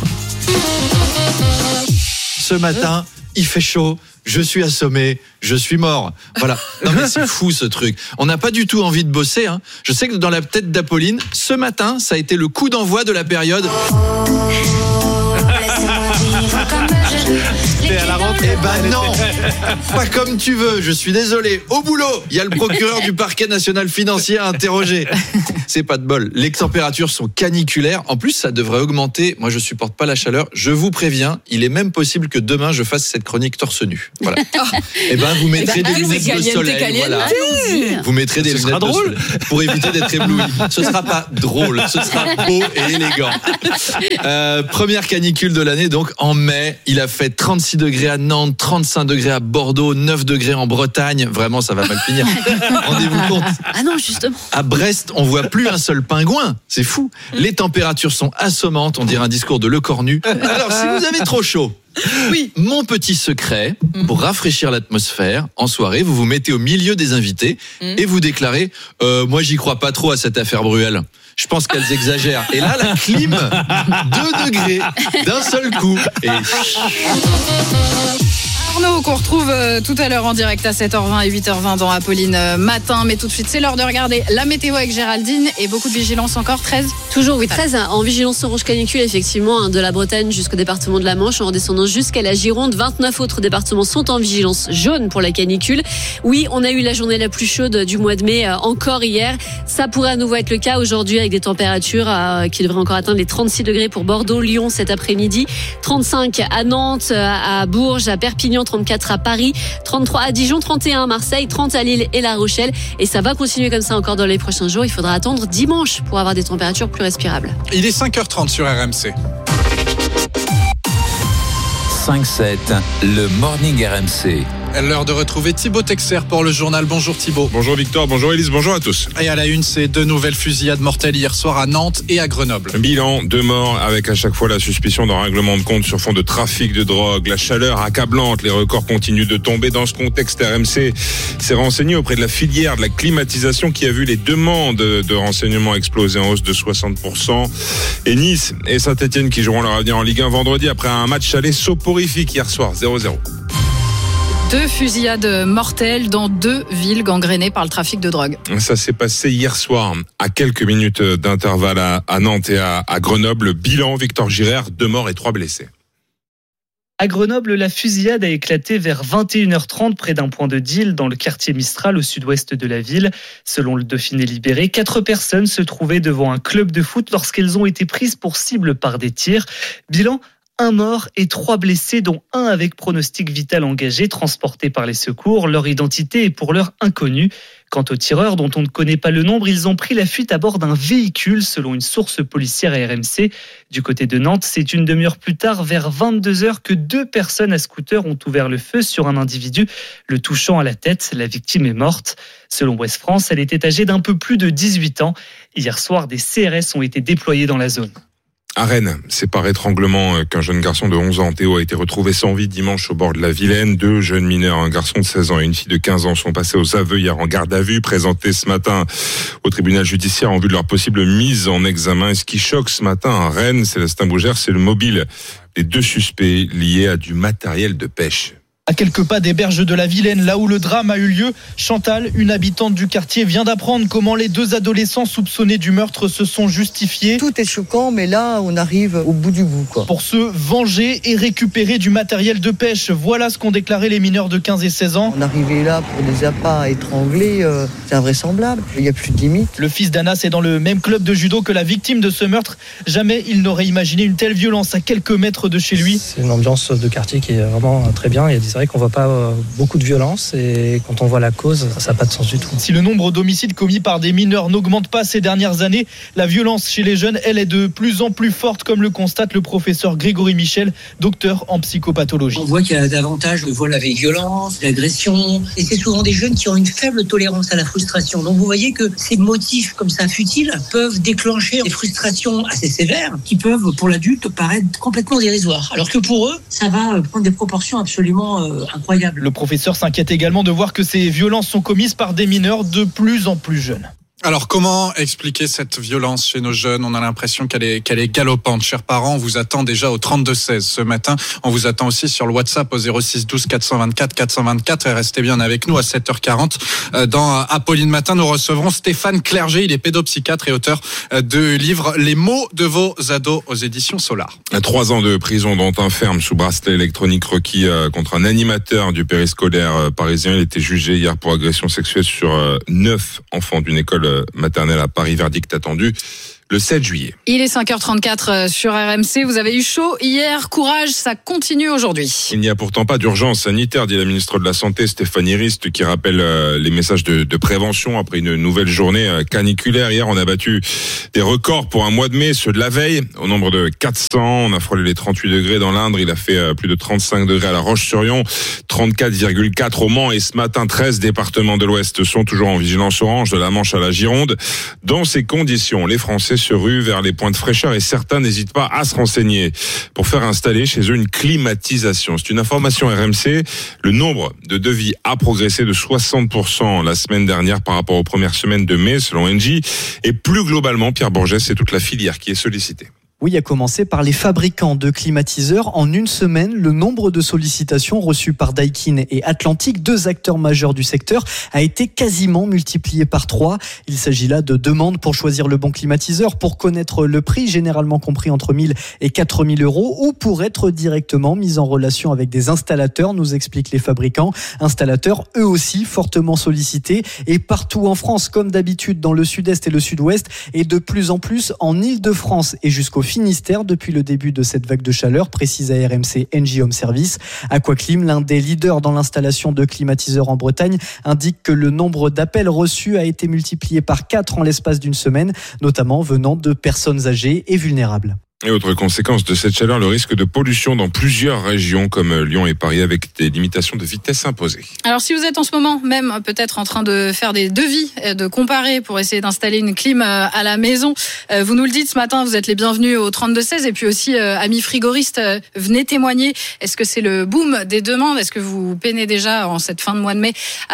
Ce matin, il fait chaud. Je suis assommé, je suis mort. Voilà. Non mais c'est fou ce truc. On n'a pas du tout envie de bosser. Hein. Je sais que dans la tête d'Apolline, ce matin, ça a été le coup d'envoi de la période. À la rentrée. Eh ben non, pas comme tu veux, je suis désolé. Au boulot, il y a le procureur du parquet national financier à interroger. C'est pas de bol. Les températures sont caniculaires. En plus, ça devrait augmenter. Moi, je supporte pas la chaleur. Je vous préviens, il est même possible que demain, je fasse cette chronique torse nu. Voilà. Eh ben, vous mettrez des lunettes de soleil. Voilà. Vous mettrez des lunettes de soleil pour éviter d'être ébloui. Ce sera pas drôle, ce sera beau et élégant. Euh, première canicule de l'année, donc en mai, il a fait trente-six degrés à Nantes, trente-cinq degrés à Bordeaux, neuf degrés en Bretagne. Vraiment, ça va mal finir. Rendez-vous compte. Ah non, justement. À Brest, on voit plus un seul pingouin. C'est fou. Les températures sont assommantes. On dirait un discours de Le Cornu. Alors, si vous avez trop chaud, oui, mon petit secret pour rafraîchir l'atmosphère en soirée, vous vous mettez au milieu des invités et vous déclarez euh, moi, j'y crois pas trop à cette affaire Bruel. Je pense qu'elles exagèrent. Et là, la clim, deux degrés d'un seul coup. Et... Arnaud, qu'on retrouve euh, tout à l'heure en direct à sept heures vingt et huit heures vingt dans Apolline euh, Matin. Mais tout de suite, c'est l'heure de regarder la météo avec Géraldine et beaucoup de vigilance encore. treize Toujours, oui, treize en vigilance orange canicule, effectivement, hein, de la Bretagne jusqu'au département de la Manche, en redescendant jusqu'à la Gironde. vingt-neuf autres départements sont en vigilance jaune pour la canicule. Oui, on a eu la journée la plus chaude du mois de mai, euh, encore hier. Ça pourrait à nouveau être le cas aujourd'hui avec des températures euh, qui devraient encore atteindre les trente-six degrés pour Bordeaux, Lyon cet après-midi, trente-cinq à Nantes, à Bourges, à Perpignan, trente-quatre à Paris, trente-trois à Dijon, trente et un à Marseille, trente à Lille et La Rochelle. Et ça va continuer comme ça encore dans les prochains jours. Il faudra attendre dimanche pour avoir des températures plus respirables. Il est cinq heures trente sur R M C. cinq sept, le Morning R M C. L'heure de retrouver Thibaut Texer pour le journal. Bonjour Thibaut. Bonjour Victor, bonjour Élise, bonjour à tous. Et à la une, c'est deux nouvelles fusillades mortelles hier soir à Nantes et à Grenoble. Bilan, deux morts avec à chaque fois la suspicion d'un règlement de compte sur fond de trafic de drogue. La chaleur accablante, les records continuent de tomber. Dans ce contexte, R M C s'est renseigné auprès de la filière de la climatisation qui a vu les demandes de renseignements exploser en hausse de soixante pour cent. Et Nice et Saint-Etienne qui joueront leur avenir en Ligue un vendredi après un match aller soporifique hier soir, zéro zéro. Deux fusillades mortelles dans deux villes gangrénées par le trafic de drogue. Ça s'est passé hier soir, à quelques minutes d'intervalle à, à Nantes et à, à Grenoble. Bilan, Victor Girard, deux morts et trois blessés. À Grenoble, la fusillade a éclaté vers vingt et une heures trente près d'un point de deal dans le quartier Mistral au sud-ouest de la ville. Selon le Dauphiné Libéré, quatre personnes se trouvaient devant un club de foot lorsqu'elles ont été prises pour cible par des tirs. Bilan, un mort et trois blessés, dont un avec pronostic vital engagé, transportés par les secours. Leur identité est pour l'heure inconnue. Quant aux tireurs, dont on ne connaît pas le nombre, ils ont pris la fuite à bord d'un véhicule, selon une source policière à R M C. Du côté de Nantes, c'est une demi-heure plus tard, vers vingt-deux heures, que deux personnes à scooter ont ouvert le feu sur un individu, le touchant à la tête. La victime est morte. Selon Ouest France, elle était âgée d'un peu plus de dix-huit ans. Hier soir, des C R S ont été déployés dans la zone. À Rennes, c'est par étranglement qu'un jeune garçon de onze ans, Théo, a été retrouvé sans vie dimanche au bord de la Vilaine. Deux jeunes mineurs, un garçon de seize ans et une fille de quinze ans, sont passés aux aveux hier en garde à vue, présentés ce matin au tribunal judiciaire en vue de leur possible mise en examen. Et ce qui choque ce matin à Rennes, Célestin Bougère, c'est le mobile des deux suspects liés à du matériel de pêche. À quelques pas des berges de la Vilaine, là où le drame a eu lieu, Chantal, une habitante du quartier, vient d'apprendre comment les deux adolescents soupçonnés du meurtre se sont justifiés. Tout est choquant, mais là, on arrive au bout du bout, quoi. Pour se venger et récupérer du matériel de pêche. Voilà ce qu'ont déclaré les mineurs de quinze et seize ans. On arrivait là pour des appâts étranglés, euh, c'est invraisemblable. Il n'y a plus de limite. Le fils d'Anas est dans le même club de judo que la victime de ce meurtre. Jamais il n'aurait imaginé une telle violence à quelques mètres de chez lui. C'est une ambiance de quartier qui est vraiment très bien. Il y a des C'est vrai qu'on voit pas beaucoup de violence et quand on voit la cause, ça n'a pas de sens du tout. Si le nombre d'homicides commis par des mineurs n'augmente pas ces dernières années, la violence chez les jeunes, elle est de plus en plus forte, comme le constate le professeur Grégory Michel, docteur en psychopathologie. On voit qu'il y a davantage de vols avec violence, d'agression, et c'est souvent des jeunes qui ont une faible tolérance à la frustration. Donc vous voyez que ces motifs comme ça futiles peuvent déclencher des frustrations assez sévères qui peuvent pour l'adulte paraître complètement dérisoires. Alors que pour eux, ça va prendre des proportions absolument euh, incroyable. Le professeur s'inquiète également de voir que ces violences sont commises par des mineurs de plus en plus jeunes. Alors, comment expliquer cette violence chez nos jeunes ? On a l'impression qu'elle est, qu'elle est galopante. Chers parents, on vous attend déjà au trente-deux seize ce matin. On vous attend aussi sur le WhatsApp au zéro six douze quatre cent vingt-quatre quatre cent vingt-quatre et restez bien avec nous à sept heures quarante. Dans Apolline Matin, nous recevrons Stéphane Clerget. Il est pédopsychiatre et auteur de livre Les mots de vos ados aux éditions Solar. Trois ans de prison dont un ferme sous bracelet électronique requis contre un animateur du périscolaire parisien. Il était jugé hier pour agression sexuelle sur neuf enfants d'une école maternelle à Paris. Verdict attendu le sept juillet. Il est cinq heures trente-quatre sur R M C. Vous avez eu chaud hier. Courage, ça continue aujourd'hui. Il n'y a pourtant pas d'urgence sanitaire, dit la ministre de la Santé, Stéphanie Rist, qui rappelle les messages de, de prévention après une nouvelle journée caniculaire. Hier, on a battu des records pour un mois de mai, ceux de la veille, au nombre de quatre cents. On a frôlé les trente-huit degrés dans l'Indre. Il a fait plus de trente-cinq degrés à La Roche-sur-Yon, trente-quatre virgule quatre au Mans. Et ce matin, treize départements de l'Ouest sont toujours en vigilance orange, de la Manche à la Gironde. Dans ces conditions, les Français se ruent vers les points de fraîcheur et certains n'hésitent pas à se renseigner pour faire installer chez eux une climatisation. C'est une information R M C. Le nombre de devis a progressé de soixante pour cent la semaine dernière par rapport aux premières semaines de mai, selon Engie. Et plus globalement, Pierre Bourgès, c'est toute la filière qui est sollicitée. Oui, à commencer par les fabricants de climatiseurs. En une semaine, le nombre de sollicitations reçues par Daikin et Atlantic, deux acteurs majeurs du secteur, a été quasiment multiplié par trois. Il s'agit là de demandes pour choisir le bon climatiseur, pour connaître le prix, généralement compris entre mille et quatre mille euros, ou pour être directement mis en relation avec des installateurs, nous expliquent les fabricants. Installateurs, eux aussi, fortement sollicités, et partout en France, comme d'habitude dans le sud-est et le sud-ouest, et de plus en plus en Île-de-France et jusqu'au Finistère depuis le début de cette vague de chaleur, précise à R M C Engie Home Service. Aquaclim, l'un des leaders dans l'installation de climatiseurs en Bretagne, indique que le nombre d'appels reçus a été multiplié par quatre en l'espace d'une semaine, notamment venant de personnes âgées et vulnérables. Et autre conséquence de cette chaleur, le risque de pollution dans plusieurs régions comme Lyon et Paris avec des limitations de vitesse imposées. Alors si vous êtes en ce moment même peut-être en train de faire des devis, de comparer pour essayer d'installer une clim à la maison, vous nous le dites ce matin, vous êtes les bienvenus au trente-deux seize et puis aussi amis frigoristes, venez témoigner. Est-ce que c'est le boom des demandes ? Est-ce que vous peinez déjà en cette fin de mois de mai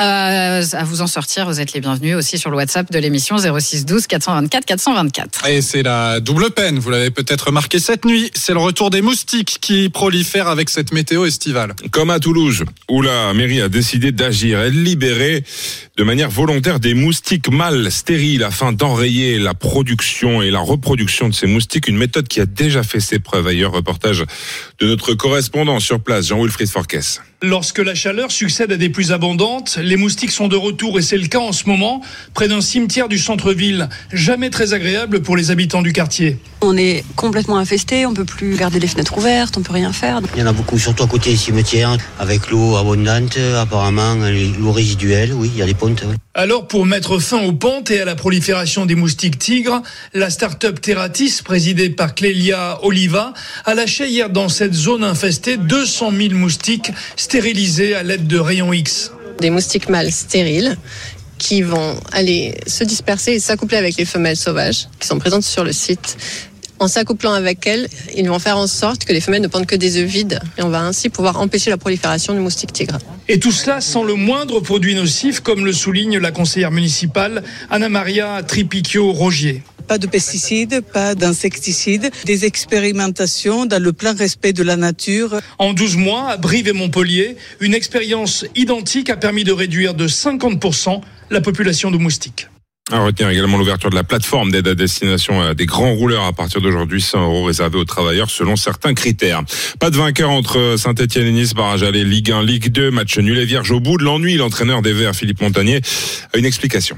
à vous en sortir ? Vous êtes les bienvenus aussi sur le WhatsApp de l'émission zéro six douze quatre cent vingt-quatre quatre cent vingt-quatre. Et c'est la double peine, vous l'avez peut-être marqué cette nuit, c'est le retour des moustiques qui prolifèrent avec cette météo estivale. Comme à Toulouse, où la mairie a décidé d'agir et de libérer de manière volontaire des moustiques mâles stériles afin d'enrayer la production et la reproduction de ces moustiques, une méthode qui a déjà fait ses preuves. Ailleurs, reportage de notre correspondant sur place, Jean-Wilfried Forquès. Lorsque la chaleur succède à des pluies abondantes, les moustiques sont de retour et c'est le cas en ce moment, près d'un cimetière du centre-ville, jamais très agréable pour les habitants du quartier. On est complètement infesté, on peut plus garder les fenêtres ouvertes, on peut rien faire. Il y en a beaucoup, surtout à côté des cimetières, avec l'eau abondante, apparemment, l'eau résiduelle, oui, il y a des pontes. Oui. Alors, pour mettre fin aux pentes et à la prolifération des moustiques tigres, la start-up Terratis, présidée par Clélia Oliva, a lâché hier dans cette zone infestée deux cent mille moustiques stérilisés à l'aide de rayons X. Des moustiques mâles stériles qui vont aller se disperser et s'accoupler avec les femelles sauvages qui sont présentes sur le site. En s'accouplant avec elles, ils vont faire en sorte que les femelles ne pondent que des œufs vides et on va ainsi pouvoir empêcher la prolifération du moustique tigre. Et tout cela sans le moindre produit nocif, comme le souligne la conseillère municipale Anna-Maria Tripicchio-Rogier. Pas de pesticides, pas d'insecticides, des expérimentations dans le plein respect de la nature. En douze mois, à Brive et Montpellier, une expérience identique a permis de réduire de cinquante pour cent la population de moustiques. À retenir également l'ouverture de la plateforme d'aide à destination des grands rouleurs à partir d'aujourd'hui, cent euros réservés aux travailleurs selon certains critères. Pas de vainqueur entre Saint-Etienne et Nice, barrage aller Ligue un, Ligue deux, match nul et vierge au bout de l'ennui. L'entraîneur des Verts, Philippe Montagnier, a une explication.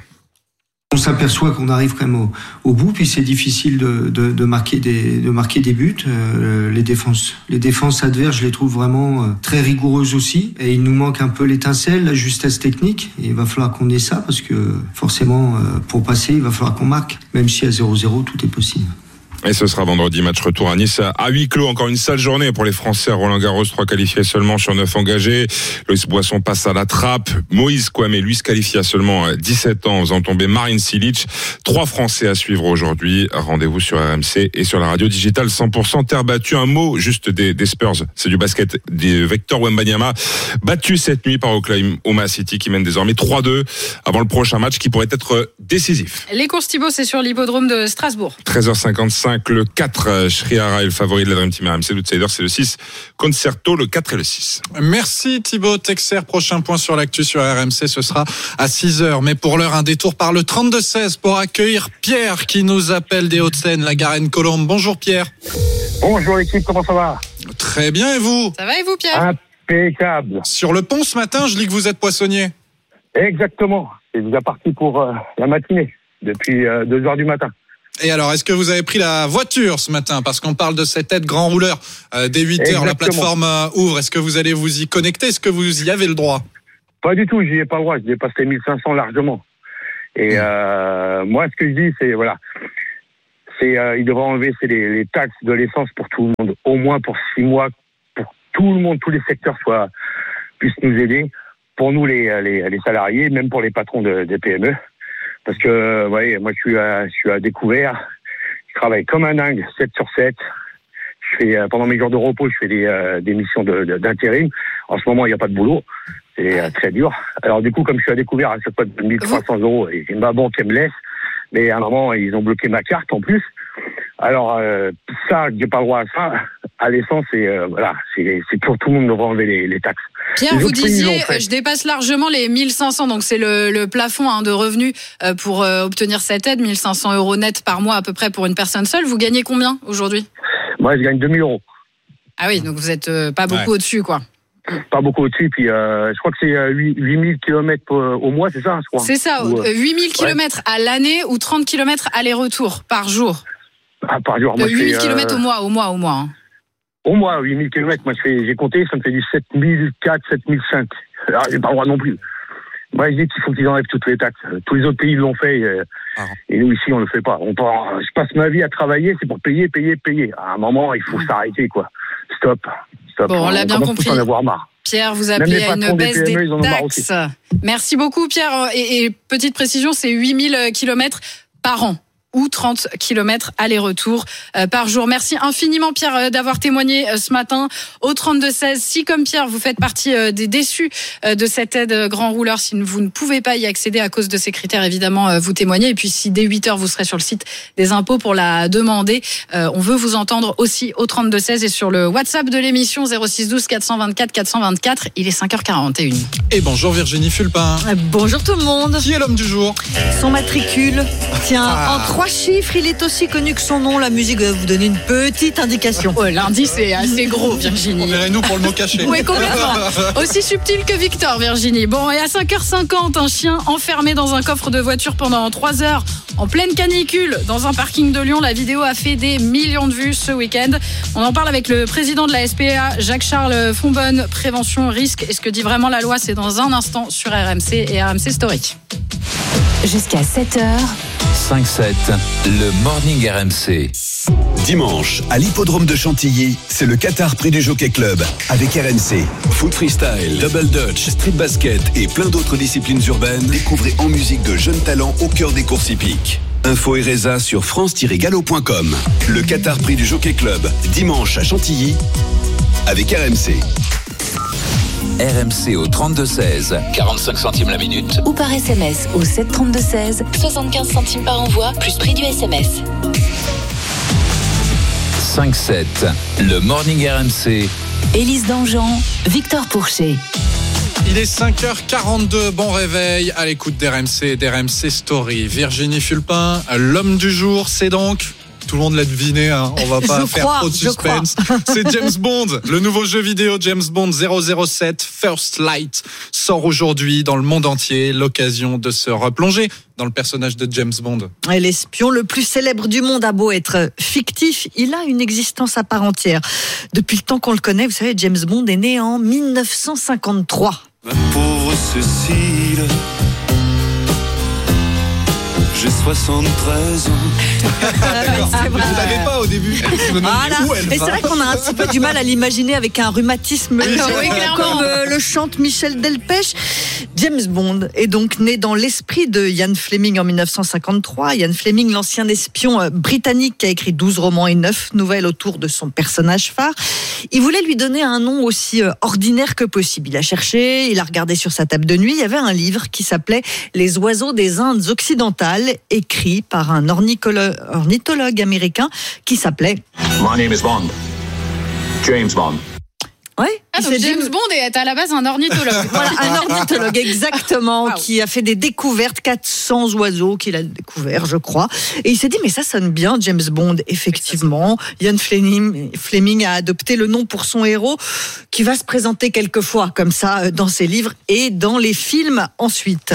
On s'aperçoit qu'on arrive quand même au, au bout, puis c'est difficile de, de, de, marquer des, de marquer des buts. Euh, les défenses, les défenses adverses, je les trouve vraiment euh, très rigoureuses aussi. Et il nous manque un peu l'étincelle, la justesse technique. Et il va falloir qu'on ait ça, parce que forcément, euh, pour passer, il va falloir qu'on marque. Même si à zéro zéro, tout est possible. Et ce sera vendredi, match retour à Nice à huis clos. Encore une sale journée pour les Français. Roland Garros, trois qualifiés seulement sur neuf engagés. Loïs Boisson passe à la trappe. Moïse Kouame, lui, se qualifie à seulement dix-sept ans en faisant tomber Marin Cilic. Trois Français à suivre aujourd'hui. Rendez-vous sur R M C et sur la radio digitale cent pour cent terre battue. Un mot juste des, des Spurs. C'est du basket des Victor Wembanyama. Battu cette nuit par Oklahoma City qui mène désormais trois deux avant le prochain match qui pourrait être décisif. Les courses Thibaut, c'est sur l'hippodrome de Strasbourg. treize heures cinquante-cinq. Le quatre, Shrihara est le favori de la Dream Team R M C. L'outsider, c'est le six. Concerto, le quatre et le six. Merci Thibaut Texer. Prochain point sur l'actu sur R M C, ce sera à six heures. Mais pour l'heure, un détour par le trente-deux seize pour accueillir Pierre qui nous appelle des Hauts-de-Seine, la Garenne-Colombe. Bonjour Pierre. Bonjour l'équipe, comment ça va? Très bien, et vous? Ça va et vous Pierre? Impeccable. Sur le pont ce matin, je lis que vous êtes poissonnier. Exactement. C'est déjà parti pour euh, la matinée, depuis euh, deux heures du matin. Et alors, est-ce que vous avez pris la voiture ce matin? Parce qu'on parle de cette aide grand rouleur. Euh, dès huit heures, la plateforme euh, ouvre. Est-ce que vous allez vous y connecter? Est-ce que vous y avez le droit? Pas du tout, j'y ai pas le droit. Je dépasse les mille cinq cents largement. Et mmh. euh, moi, ce que je dis, c'est, voilà, c'est euh, il devrait enlever c'est les, les taxes de l'essence pour tout le monde, au moins pour six mois, pour tout le monde, tous les secteurs soient, puissent nous aider. Pour nous, les, les, les salariés, même pour les patrons de, des P M E. Parce que, vous voyez, moi, je suis à, je suis à découvert. Je travaille comme un dingue, sept sur sept. Je fais, pendant mes jours de repos, je fais des, euh, des missions de, de, d'intérim. En ce moment, il n'y a pas de boulot. C'est euh, très dur. Alors, du coup, comme je suis à découvert à chaque fois de mille trois cents euros, et j'ai ma banque qui me laisse. Mais à un moment, ils ont bloqué ma carte en plus. Alors, euh, ça, j'ai pas le droit à ça. À l'essence, c'est, euh, voilà, c'est, c'est pour tout le monde de enlever les, les taxes. Pierre, les vous disiez, je dépasse largement les mille cinq cents, donc c'est le, le plafond hein, de revenus euh, pour euh, obtenir cette aide, mille cinq cents euros net par mois à peu près pour une personne seule. Vous gagnez combien aujourd'hui? Moi, je gagne deux mille euros. Ah oui, donc vous êtes euh, pas beaucoup ouais. au-dessus, quoi. Pas beaucoup au-dessus, puis euh, je crois que c'est euh, huit mille kilomètres au mois, c'est ça, je crois. C'est ça, ou, euh, huit mille kilomètres ouais. à l'année ou trente kilomètres aller-retour par jour. Ah, par jour, moi, huit mille kilomètres euh... au mois, au mois, au mois. Hein. Au mois, huit mille kilomètres, moi je fais, j'ai compté, ça me fait du sept mille quatre, sept mille cinq. Alors j'ai pas le droit non plus. Moi je dis qu'il faut qu'ils enlèvent toutes les taxes. Tous les autres pays l'ont fait, euh, ah. et nous ici on le fait pas. On part, je passe ma vie à travailler, c'est pour payer, payer, payer. À un moment, il faut mmh. s'arrêter, quoi. Stop. Stop. Bon, on l'a bien compris. En avoir marre. Pierre, vous appelez à une baisse des, P M E, des taxes. Merci beaucoup Pierre. Et, et petite précision, c'est huit mille kilomètres par an. Ou trente kilomètres aller-retour euh, par jour. Merci infiniment Pierre euh, d'avoir témoigné euh, ce matin au trente-deux seize. Si comme Pierre vous faites partie euh, des déçus euh, de cette aide euh, grand rouleur, si vous ne pouvez pas y accéder à cause de ces critères, évidemment euh, vous témoignez. Et puis si dès huit heures vous serez sur le site des impôts pour la demander, euh, on veut vous entendre aussi au trente-deux seize et sur le WhatsApp de l'émission zéro six douze quatre cent vingt-quatre quatre cent vingt-quatre. Il est cinq heures quarante et une. Et bonjour Virginie Fulpin. Euh, bonjour tout le monde. Qui est l'homme du jour? Son matricule tient ah. en trois chiffres, il est aussi connu que son nom. La musique va vous donner une petite indication. Oh, l'indice est assez gros, Virginie. Enverrez-nous pour le mot caché. Oui, complètement. Aussi subtil que Victor, Virginie. Bon, et à cinq heures cinquante, un chien enfermé dans un coffre de voiture pendant trois heures en pleine canicule dans un parking de Lyon. La vidéo a fait des millions de vues ce week-end. On en parle avec le président de la S P A, Jacques-Charles Fonbonne. Prévention, risque. Et ce que dit vraiment la loi, c'est dans un instant sur R M C et R M C Story. Jusqu'à sept heures. cinq sept, le Morning R M C. Dimanche, à l'hippodrome de Chantilly, c'est le Qatar Prix du Jockey Club avec R M C. Foot freestyle, double dutch, street basket et plein d'autres disciplines urbaines. Découvrez en musique de jeunes talents au cœur des courses hippiques. Info et résa sur france tiret galop point com. Le Qatar Prix du Jockey Club, dimanche à Chantilly avec R M C. R M C au trente-deux seize, quarante-cinq centimes la minute. Ou par S M S au sept trente-deux seize, soixante-quinze centimes par envoi, plus prix du S M S. cinq sept, le Morning R M C. Élise Dangean, Victor Pourchet. Il est cinq heures quarante-deux, bon réveil à l'écoute d'R M C, d'R M C Story. Virginie Fulpin, l'homme du jour, c'est donc... Tout le monde l'a deviné, hein. On va pas je faire crois, trop de suspense. C'est James Bond, le nouveau jeu vidéo James Bond zéro zéro sept First Light sort aujourd'hui dans le monde entier. L'occasion de se replonger dans le personnage de James Bond. Et l'espion le plus célèbre du monde a beau être fictif, il a une existence à part entière. Depuis le temps qu'on le connaît, vous savez, James Bond est né en dix-neuf cent cinquante-trois. Ma pauvre Cécile, j'ai soixante-treize ans. C'est vrai. Vous l'avez pas au début. Je me demandais Voilà. où elle Et va. c'est vrai qu'on a un petit peu du mal à l'imaginer avec un rhumatisme Oui, clairement. comme euh, le chante Michel Delpech. James Bond est donc né dans l'esprit de Ian Fleming en mille neuf cent cinquante-trois. Ian Fleming, l'ancien espion euh, britannique qui a écrit douze romans et neuf nouvelles autour de son personnage phare. Il voulait lui donner un nom aussi euh, ordinaire que possible. Il a cherché, il a regardé sur sa table de nuit. Il y avait un livre qui s'appelait Les oiseaux des Indes occidentales, écrit par un ornicolo- ornithologue américain qui s'appelait... My name is Bond. James Bond. Ouais, Ah, donc James Bond est à la base un ornithologue. Voilà, un ornithologue, exactement, wow. Qui a fait des découvertes, quatre cents oiseaux qu'il a découverts, je crois. Et il s'est dit, mais ça sonne bien, James Bond, effectivement. Ian Fleming, Fleming a adopté le nom pour son héros, qui va se présenter quelquefois comme ça dans ses livres et dans les films ensuite.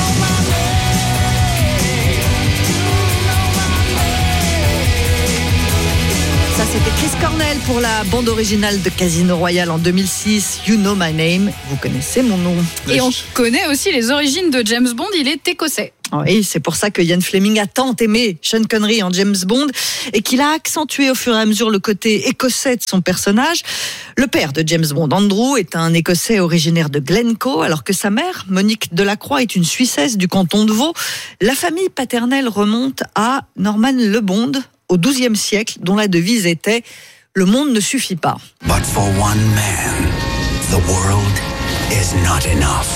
Ça, c'était Chris Cornell pour la bande originale de Casino Royale en deux mille six. You Know My Name. Vous connaissez mon nom. Et on connaît aussi les origines de James Bond. Il est écossais. Oui, c'est pour ça que Ian Fleming a tant aimé Sean Connery en James Bond et qu'il a accentué au fur et à mesure le côté écossais de son personnage. Le père de James Bond, Andrew, est un Écossais originaire de Glencoe, alors que sa mère, Monique Delacroix, est une Suissesse du canton de Vaud. La famille paternelle remonte à Norman Le Bond, au douzième siècle, dont la devise était « Le monde ne suffit pas ». But for one man, the world is not enough.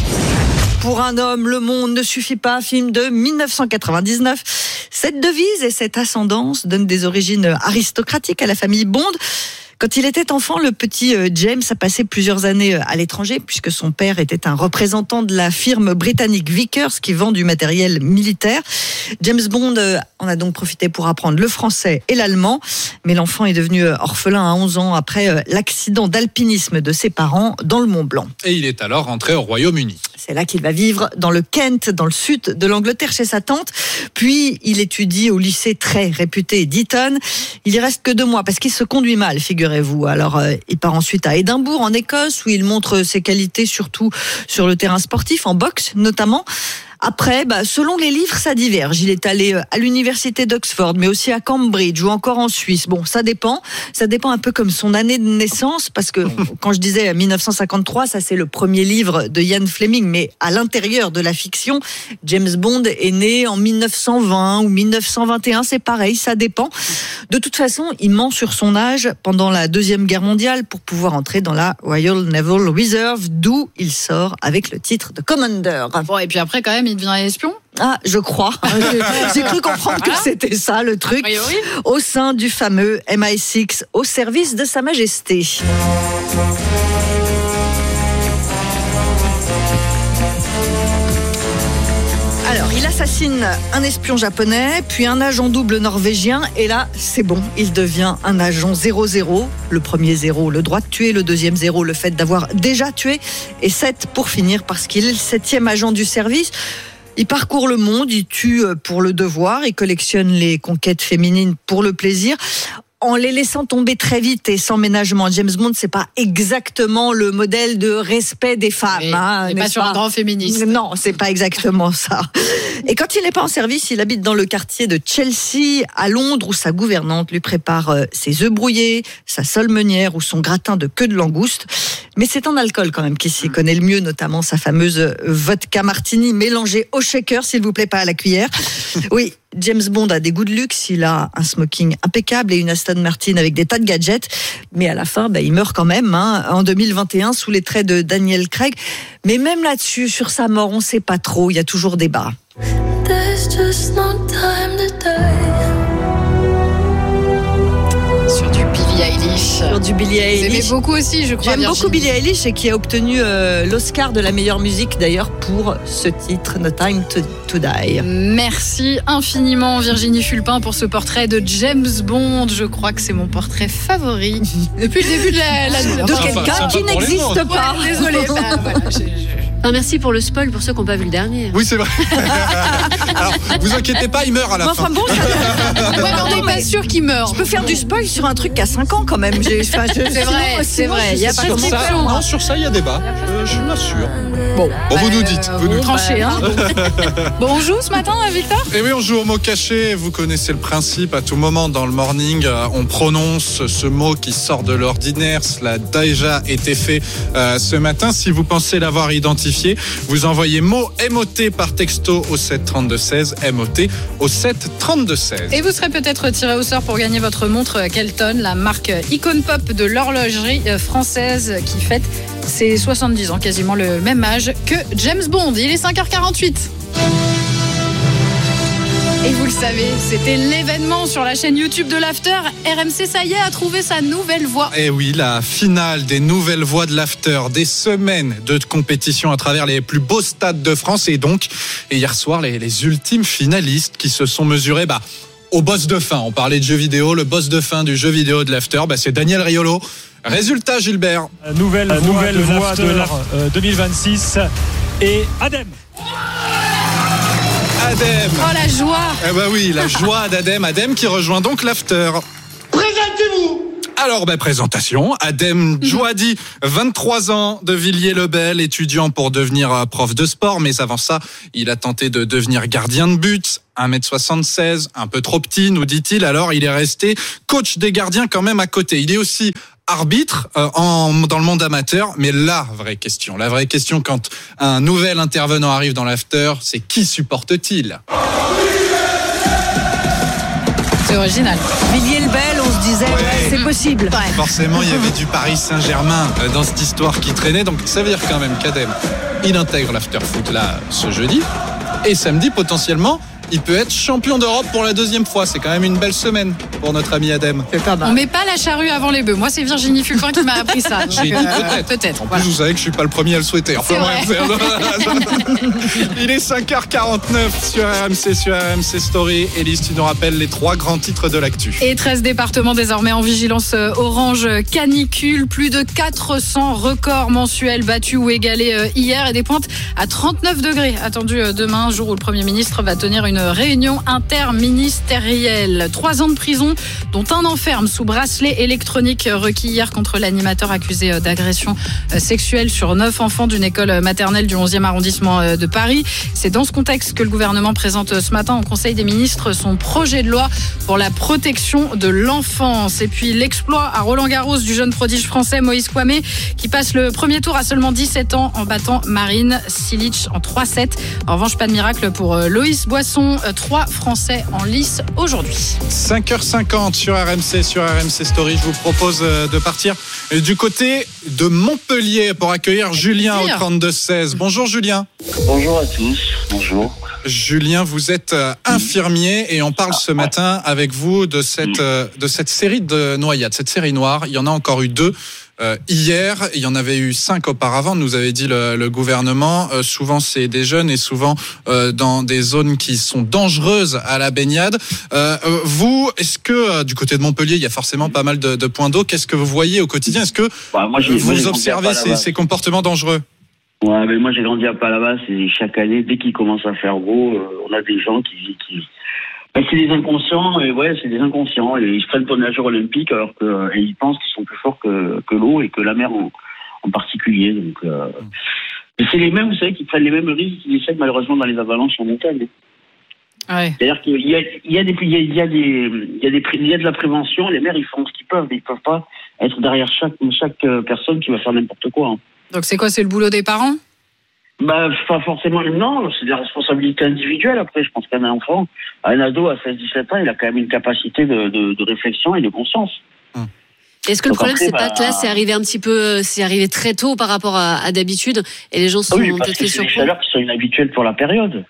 Pour un homme, le monde ne suffit pas, film de mille neuf cent quatre-vingt-dix-neuf. Cette devise et cette ascendance donnent des origines aristocratiques à la famille Bond. Quand il était enfant, le petit James a passé plusieurs années à l'étranger puisque son père était un représentant de la firme britannique Vickers qui vend du matériel militaire. James Bond en a donc profité pour apprendre le français et l'allemand, mais l'enfant est devenu orphelin à onze ans après l'accident d'alpinisme de ses parents dans le Mont Blanc. Et il est alors rentré au Royaume-Uni. C'est là qu'il va vivre dans le Kent, dans le sud de l'Angleterre, chez sa tante. Puis, il étudie au lycée très réputé d'Eton. Il y reste que deux mois parce qu'il se conduit mal, figurez-vous. Alors, euh, il part ensuite à Édimbourg, en Écosse, où il montre ses qualités surtout sur le terrain sportif, en boxe notamment. Après, bah, selon les livres, ça diverge. Il est allé à l'université d'Oxford, mais aussi à Cambridge ou encore en Suisse. Bon, ça dépend. Ça dépend un peu comme son année de naissance, parce que quand je disais mille neuf cent cinquante-trois, ça c'est le premier livre de Ian Fleming, mais à l'intérieur de la fiction, James Bond est né en mille neuf cent vingt ou mille neuf cent vingt et un, c'est pareil, ça dépend. De toute façon, il ment sur son âge pendant la Deuxième Guerre mondiale pour pouvoir entrer dans la Royal Naval Reserve, d'où il sort avec le titre de Commander. Bon, et puis après, quand même, il devient espion. Ah, je crois. J'ai cru comprendre que c'était ça le truc. Oui, oui. Au sein du fameux M I six, au service de Sa Majesté. Alors, il assassine un espion japonais, puis un agent double norvégien, et là, c'est bon, il devient un agent zéro zéro. Le premier zéro, le droit de tuer, le deuxième zéro, le fait d'avoir déjà tué, et sept pour finir, parce qu'il est le septième agent du service. Il parcourt le monde, il tue pour le devoir, il collectionne les conquêtes féminines pour le plaisir, en les laissant tomber très vite et sans ménagement. James Bond, c'est pas exactement le modèle de respect des femmes. Oui, hein, il n'est pas sur un grand féministe. Non, c'est pas exactement ça. Et quand il n'est pas en service, il habite dans le quartier de Chelsea, à Londres, où sa gouvernante lui prépare ses œufs brouillés, sa sole meunière ou son gratin de queue de langouste. Mais c'est en alcool quand même qu'il s'y connaît le mieux, notamment sa fameuse vodka martini mélangée au shaker, s'il vous plaît, pas à la cuillère. Oui, James Bond a des goûts de luxe, il a un smoking impeccable et une Aston Martin avec des tas de gadgets, mais à la fin, bah, il meurt quand même, hein, en deux mille vingt et un, sous les traits de Daniel Craig. Mais même là-dessus, sur sa mort, on ne sait pas trop, il y a toujours débat. There's just no time to die. Sur du Billie Eilish. Sur du Billie Eilish. Vous aimez beaucoup aussi, je crois. J'aime Virginie. beaucoup Billie Eilish et qui a obtenu euh, l'Oscar de la meilleure musique d'ailleurs pour ce titre, No Time to, to Die. Merci infiniment Virginie Fulpin pour ce portrait de James Bond. Je crois que c'est mon portrait favori depuis le début de la... la de quelqu'un qui n'existe pas. Ouais, désolée, bah, voilà, je, je... Enfin, merci pour le spoil pour ceux qui n'ont pas vu le dernier. Oui, c'est vrai. Alors, vous inquiétez pas, il meurt à la Bon, fin. enfin bon, ça... Ouais, mais on n'est pas sûr qu'il meurt. Je peux faire du spoil sur un truc qui a cinq ans quand même. J'ai... Enfin, je... C'est vrai, c'est vrai. Il y a pas Sur comme ça, ça. non, sur ça, il y a débat. Euh, je suis pas sûr. Bon, Bon, vous nous dites. Vous nous dites. Tranché, hein. Bon, on joue ce matin, Victor? Et oui, on joue au mot caché. Vous connaissez le principe. À tout moment dans le morning, euh, on prononce ce mot qui sort de l'ordinaire. Cela a déjà été fait euh, ce matin. Si vous pensez l'avoir identifié, vous envoyez mot M O T par texto au sept trente-deux seize. M O T au sept trente-deux seize. Et vous serez peut-être tiré au sort pour gagner votre montre Kelton, la marque icône pop de l'horlogerie française qui fête ses soixante-dix ans, quasiment le même âge que James Bond. Il est cinq heures quarante-huit. Et vous le savez, c'était l'événement sur la chaîne YouTube de l'After. R M C, ça y est, a trouvé sa nouvelle voix. Et oui, la finale des nouvelles voix de l'After, des semaines de compétition à travers les plus beaux stades de France. Et donc, et hier soir, les, les ultimes finalistes qui se sont mesurés bah, au boss de fin. On parlait de jeux vidéo, le boss de fin du jeu vidéo de l'After, bah, c'est Daniel Riolo. Résultat, Gilbert. Nouvelle, euh, nouvelle voix de, de l'After euh, deux mille vingt-six et Adem. Adem. Oh la joie. Eh ben oui, la joie d'Adem. Adem qui rejoint donc l'After. Présentez-vous. Alors, ben, présentation. Adem Djouadi, vingt-trois ans, de Villiers-le-Bel, étudiant pour devenir euh, prof de sport. Mais avant ça, il a tenté de devenir gardien de but. un mètre soixante-seize, un peu trop petit, nous dit-il. Alors, il est resté coach des gardiens quand même à côté. Il est aussi arbitre euh, en, dans le monde amateur. Mais la vraie question, la vraie question quand un nouvel intervenant arrive dans l'After, c'est qui supporte-t-il ? C'est original. Villiers-le-Bel, on se disait, ouais, c'est possible. Ouais. Forcément, il y avait du Paris Saint-Germain dans cette histoire qui traînait. Donc, ça veut dire quand même qu'Adem, il intègre l'After Foot là ce jeudi. Et samedi, potentiellement, il peut être champion d'Europe pour la deuxième fois. C'est quand même une belle semaine pour notre ami Adem. On met pas la charrue avant les bœufs. Moi, c'est Virginie Fulpin qui m'a appris ça. J'ai dit euh, peut-être. Peut-être. En Voilà. plus, vous savez que je suis pas le premier à le souhaiter. Enfin, C'est il est cinq heures quarante-neuf sur R M C, sur R M C Story. Élise, tu nous rappelles les trois grands titres de l'actu. Et treize départements désormais en vigilance orange canicule. Plus de quatre cents records mensuels battus ou égalés hier et des pointes à trente-neuf degrés attendues demain, jour où le Premier ministre va tenir une réunion interministérielle. Trois ans de prison, dont un an ferme sous bracelet électronique requis hier contre l'animateur accusé d'agression sexuelle sur neuf enfants d'une école maternelle du onzième arrondissement de Paris. C'est dans ce contexte que le gouvernement présente ce matin au Conseil des ministres son projet de loi pour la protection de l'enfance. Et puis l'exploit à Roland-Garros du jeune prodige français Moïse Kouamé qui passe le premier tour à seulement dix-sept ans en battant Marine Cilic en trois sept. En revanche, pas de miracle pour Loïs Boisson. Trois Français en lice aujourd'hui. cinq heures cinquante sur R M C, sur R M C Story. Je vous propose de partir du côté de Montpellier pour accueillir Julien au trente-deux seize. Bonjour Julien. Bonjour à tous. Bonjour. Julien, vous êtes infirmier et on parle ce matin avec vous de cette, de cette série de noyades, cette série noire. Il y en a encore eu deux. Euh, hier, il y en avait eu cinq auparavant, nous avait dit le, le gouvernement. Euh, souvent, c'est des jeunes et souvent euh, dans des zones qui sont dangereuses à la baignade. Euh, vous, est-ce que euh, du côté de Montpellier, il y a forcément pas mal de, de points d'eau. Qu'est-ce que vous voyez au quotidien ? Est-ce que bah, moi, j'ai, vous moi, j'ai observez ces, ces comportements dangereux ? Ouais, mais moi j'ai grandi à Palavas et chaque année, dès qu'il commence à faire beau, euh, on a des gens qui... qui... Ben, c'est des inconscients, et ouais, c'est des inconscients, et ils se prennent pour des nageurs olympiques alors que, et ils pensent qu'ils sont plus forts que, que l'eau et que la mer en, en particulier. Donc, euh, et c'est les mêmes, vous savez, qui prennent les mêmes risques qu'ils essaient malheureusement dans les avalanches en montagne. Ouais. C'est-à-dire qu'il y a, il y a des, il y a, il y a des, il y a des, il y a de la prévention. Les maires, ils font ce qu'ils peuvent, mais ils peuvent pas être derrière chaque, chaque personne qui va faire n'importe quoi. Hein. Donc c'est quoi, c'est le boulot des parents ? Bah, pas forcément, non, c'est des responsabilités individuelles. Après, je pense qu'un enfant, un ado à seize dix-sept ans, il a quand même une capacité de, de, de réflexion et de conscience. Hum. Est-ce que Donc le problème, après, c'est bah... pas que là, c'est arrivé un petit peu, c'est arrivé très tôt par rapport à, à d'habitude, et les gens sont ah oui, peut-être fait surprendre. C'est des surprendre. chaleurs qui sont inhabituelles pour la période.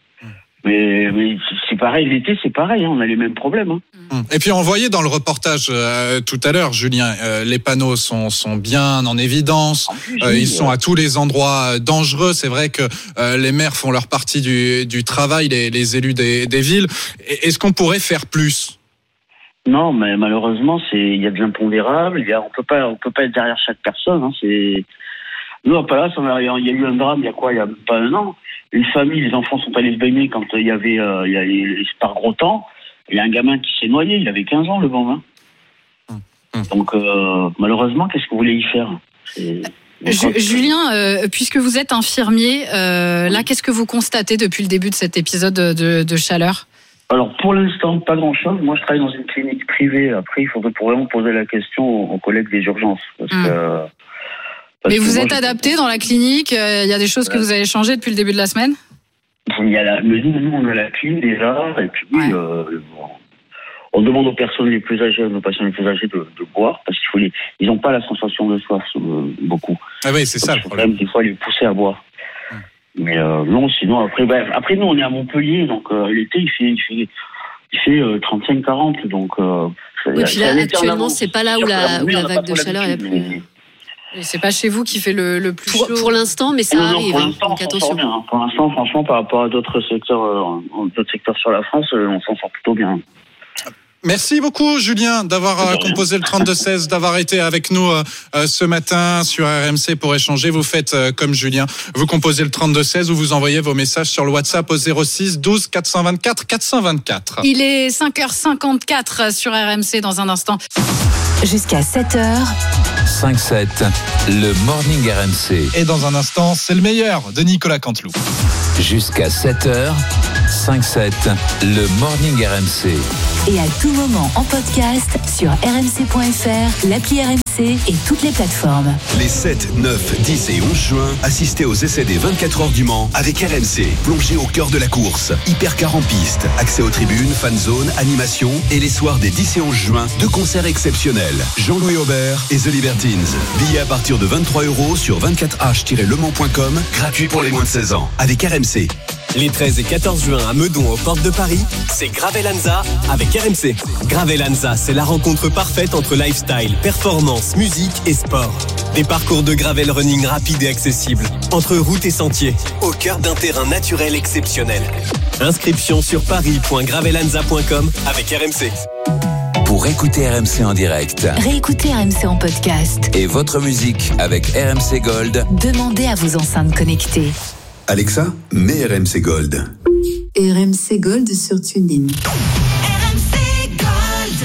Mais, mais c'est pareil, l'été, c'est pareil, hein, on a les mêmes problèmes. Hein. Et puis on voyait dans le reportage euh, tout à l'heure, Julien, euh, les panneaux sont, sont bien en évidence, en plus, euh, ils sont à tous les endroits dangereux. C'est vrai que euh, les maires font leur partie du, du travail, les, les élus des, des villes. Est-ce qu'on pourrait faire plus ? Non, mais malheureusement, c'est il y a de l'impondérable. Il y a, on peut pas, on peut pas être derrière chaque personne. Hein, c'est Nous, à Palace, on a, il y a eu un drame, il y a quoi, il y a pas un an. Une famille, les enfants sont allés se baigner quand il y avait, euh, il y a les par gros temps. Il y a un gamin qui s'est noyé, il avait quinze ans, le gamin. Hum. Donc, euh, malheureusement, qu'est-ce que vous voulez y faire? C'est... Ju- Julien, euh, puisque vous êtes infirmier, euh, là, qu'est-ce que vous constatez depuis le début de cet épisode de, de chaleur? Alors, pour l'instant, pas grand-chose. Moi, je travaille dans une clinique privée. Après, il faudrait vraiment poser la question aux, aux collègues des urgences. Parce mmh. que, parce Mais que vous moi, êtes adapté dans la clinique? Il euh, y a des choses ouais. que vous avez changées depuis le début de la semaine? Il y a la, nous, on a la clim déjà. Et puis, oui, ouais. euh, bon, on demande aux personnes les plus âgées, aux patients les plus âgés de, de boire. Parce qu'il faut les, ils n'ont pas la sensation de soif, euh, beaucoup. Ah oui, c'est Donc, ça le problème. Même, des fois, les pousser à boire. Mais euh, non, sinon, après, bref, après nous, on est à Montpellier, donc euh, l'été, il fait, il fait, il fait euh, trente-cinq quarante, donc... Euh, oui, puis là, actuellement, c'est pas là où la, où la vague de chaleur est la plus... Mais... C'est pas chez vous qui fait le, le plus pour, chaud pour l'instant, mais ça non, arrive. Non, pour l'instant, donc on s'en sort bien. Hein. Pour l'instant, franchement, par rapport à d'autres secteurs, euh, d'autres secteurs sur la France, euh, on s'en sort plutôt bien. Merci beaucoup Julien d'avoir euh, composé le trente-deux seize, d'avoir été avec nous euh, ce matin sur R M C pour échanger. Vous faites euh, comme Julien, vous composez le trente-deux seize ou vous envoyez vos messages sur le WhatsApp au zéro six douze quatre cent vingt-quatre quatre cent vingt-quatre. Il est cinq heures cinquante-quatre sur R M C dans un instant. Jusqu'à sept heures. cinq sept, le Morning R M C. Et dans un instant, c'est le meilleur de Nicolas Canteloup. Jusqu'à sept heures, cinq sept, le Morning R M C. Et à tout moment en podcast sur r m c point f r, l'appli R M C et toutes les plateformes. Les sept, neuf, dix et onze juin, assistez aux essais des vingt-quatre heures du Mans avec R M C. Plongez au cœur de la course. Hypercar en piste, accès aux tribunes, fan zone, animation et les soirs des dix et onze juin, deux concerts exceptionnels. Jean-Louis Aubert et The Libertines. Billets à partir de vingt-trois euros sur vingt-quatre h tiret le mans point com, gratuit pour les moins de seize ans. Avec R M C. Les treize et quatorze juin à Meudon, aux portes de Paris, c'est Gravelanza avec R M C. Gravelanza, c'est la rencontre parfaite entre lifestyle, performance, musique et sport. Des parcours de gravel running rapides et accessibles, entre routes et sentiers, au cœur d'un terrain naturel exceptionnel. Inscription sur paris point gravelanza point com avec R M C. Pour écouter R M C en direct, réécoutez R M C en podcast et votre musique avec R M C Gold, demandez à vos enceintes connectées. Alexa, mets R M C Gold. R M C Gold sur TuneIn. R M C Gold.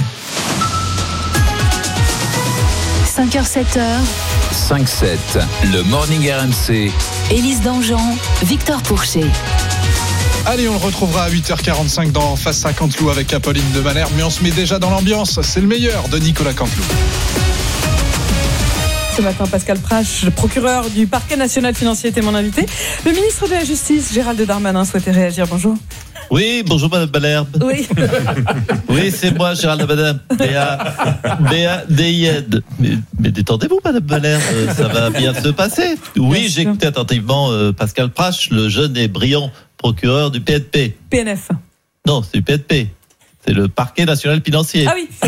cinq heures sept heures. cinq sept, le Morning R M C. Élise Dangean, Victor Pourchet. Allez, on le retrouvera à huit heures quarante-cinq dans Face à Canteloup avec Apolline de Malherbe. Mais on se met déjà dans l'ambiance. C'est le meilleur de Nicolas Canteloup. Ce matin, Pascal Prache, procureur du parquet national financier, était mon invité. Le ministre de la Justice, Gérald Darmanin, souhaitait réagir. Bonjour. Oui, bonjour Madame Malherbe. Oui. Oui, c'est moi, Gérald Darmanin. B A D I N. Mais, mais détendez-vous, Madame Malherbe, ça va bien se passer. Oui, j'ai écouté attentivement euh, Pascal Prache, le jeune et brillant procureur du P N P. P N F. Non, c'est du P N P. C'est le parquet national financier. Ah oui.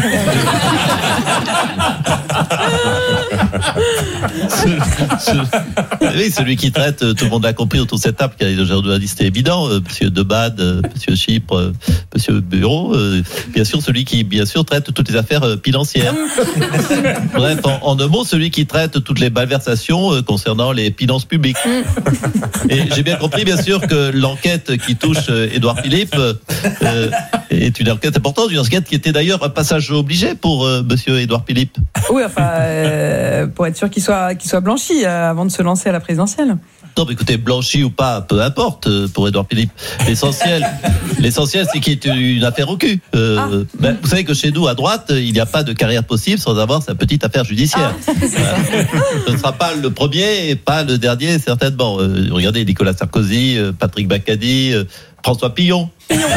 Oui, celui qui traite, tout le monde l'a compris autour de cette table, qui a des journalistes évidents, euh, Monsieur Debade, euh, Monsieur Chypre, euh, Monsieur Bureau, euh, bien sûr celui qui, bien sûr, traite toutes les affaires euh, financières. Bref, en, en un mot, celui qui traite toutes les malversations euh, concernant les finances publiques. Et j'ai bien compris, bien sûr, que l'enquête qui touche euh, Édouard Philippe euh, est une enquête importante, une enquête qui était d'ailleurs un passage obligé pour euh, Monsieur Édouard Philippe. Oui, enfin, euh, pour être sûr qu'il soit, qu'il soit blanchi euh, avant de se lancer à la présidentielle. Non, mais écoutez, blanchi ou pas, peu importe euh, pour Édouard Philippe. L'essentiel, l'essentiel, c'est qu'il y ait une affaire au cul. Euh, ah. ben, vous savez que chez nous, à droite, il n'y a pas de carrière possible sans avoir sa petite affaire judiciaire. Ah. Voilà. Ce ne sera pas le premier et pas le dernier, certainement. Euh, regardez Nicolas Sarkozy, euh, Patrick Bacadi, euh, François Pillon.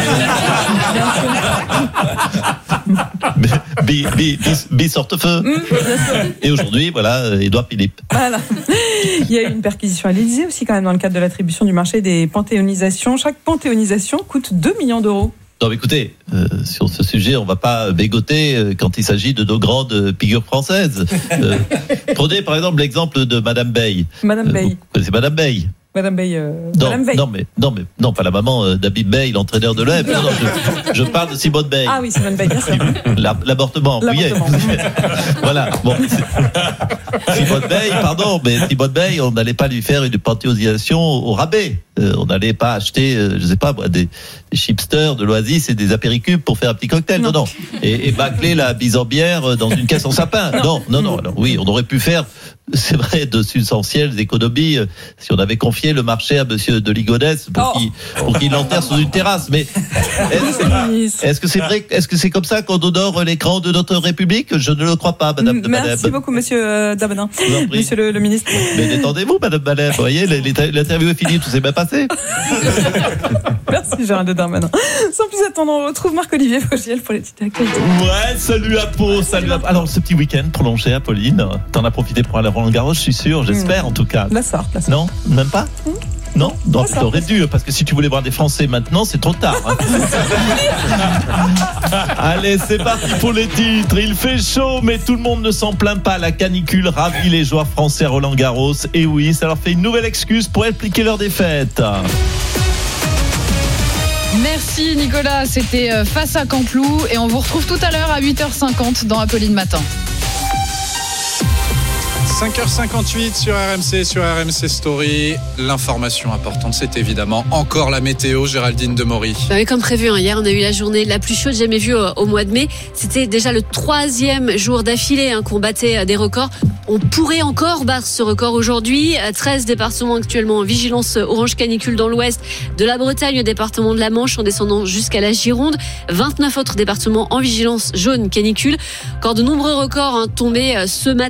Bi, bi, bi, bi sorte-feu. Mmh, et aujourd'hui, voilà, Édouard Philippe. Voilà. Il y a eu une perquisition à l'Élysée aussi, quand même, dans le cadre de l'attribution du marché des panthéonisations. Chaque panthéonisation coûte deux millions d'euros. Non, mais écoutez, euh, sur ce sujet, on ne va pas bégoter euh, quand il s'agit de nos grandes figures françaises. Euh, prenez par exemple l'exemple de Madame Veil. Madame euh, Veil. C'est Madame Veil. Madame Veil. Euh, non, Madame Veil. non, mais non, mais non, pas la maman euh, d'Habib Bey, l'entraîneur de l'O M. Non, non, je, je parle de Simone Veil. Ah oui, Simone Veil, bien sûr. La, l'avortement. L'avortement. Oui, voilà. Bon. Simone Veil, pardon, mais Simone Veil, on n'allait pas lui faire une panthéonisation au rabais. Euh, on n'allait pas acheter, euh, je sais pas, moi, des, des chipsters de l'Oasis et des apéricubes pour faire un petit cocktail. Non, non. non. Et, et bâcler la bise en bière dans une caisse en sapin. Non, non, non. non. Alors, oui, on aurait pu faire, c'est vrai, de substantielles économies euh, si on avait confié le marché à Monsieur de Ligonnès pour oh. qu'il pour qu'il l'enterre sur une terrasse. Mais est-ce, est-ce que c'est vrai, est-ce que c'est comme ça qu'on honore l'écran de notre République? Je ne le crois pas, Madame de Malem. Merci beaucoup, Monsieur euh, Darmanin. Monsieur le, le ministre. Mais détendez-vous, Madame Malem. Vous voyez, l'interview est finie, tout s'est bien passé. Merci, Gérald Darmanin. Sans plus attendre, on retrouve Marc-Olivier Fogiel pour les petites actualités. Ouais, salut à Pau, salut à... Alors, ce petit week-end prolongé, Apolline, t'en as profité pour aller à Roland-Garros, je suis sûr, j'espère mmh. en tout cas. La sorte, la sorte. Non, même pas mmh. Non, non, t'aurais dû, parce que si tu voulais voir des Français maintenant, c'est trop tard. Hein. Allez, c'est parti pour les titres. Il fait chaud, mais tout le monde ne s'en plaint pas. La canicule ravit les joueurs français à Roland-Garros. Et oui, ça leur fait une nouvelle excuse pour expliquer leur défaite. Merci Nicolas, c'était Face à Camplou et on vous retrouve tout à l'heure à huit heures cinquante dans Apolline Matin. cinq heures cinquante-huit sur R M C, sur R M C Story. L'information importante, c'est évidemment encore la météo, Géraldine Demory. Bah oui, comme prévu, hein, hier on a eu la journée la plus chaude jamais vue au, au mois de mai. C'était déjà le troisième jour d'affilée hein, qu'on battait des records. On pourrait encore battre ce record aujourd'hui. treize départements actuellement en vigilance orange canicule dans l'ouest de la Bretagne, au département de la Manche en descendant jusqu'à la Gironde. vingt-neuf autres départements en vigilance jaune canicule. Encore de nombreux records hein, tombés ce matin.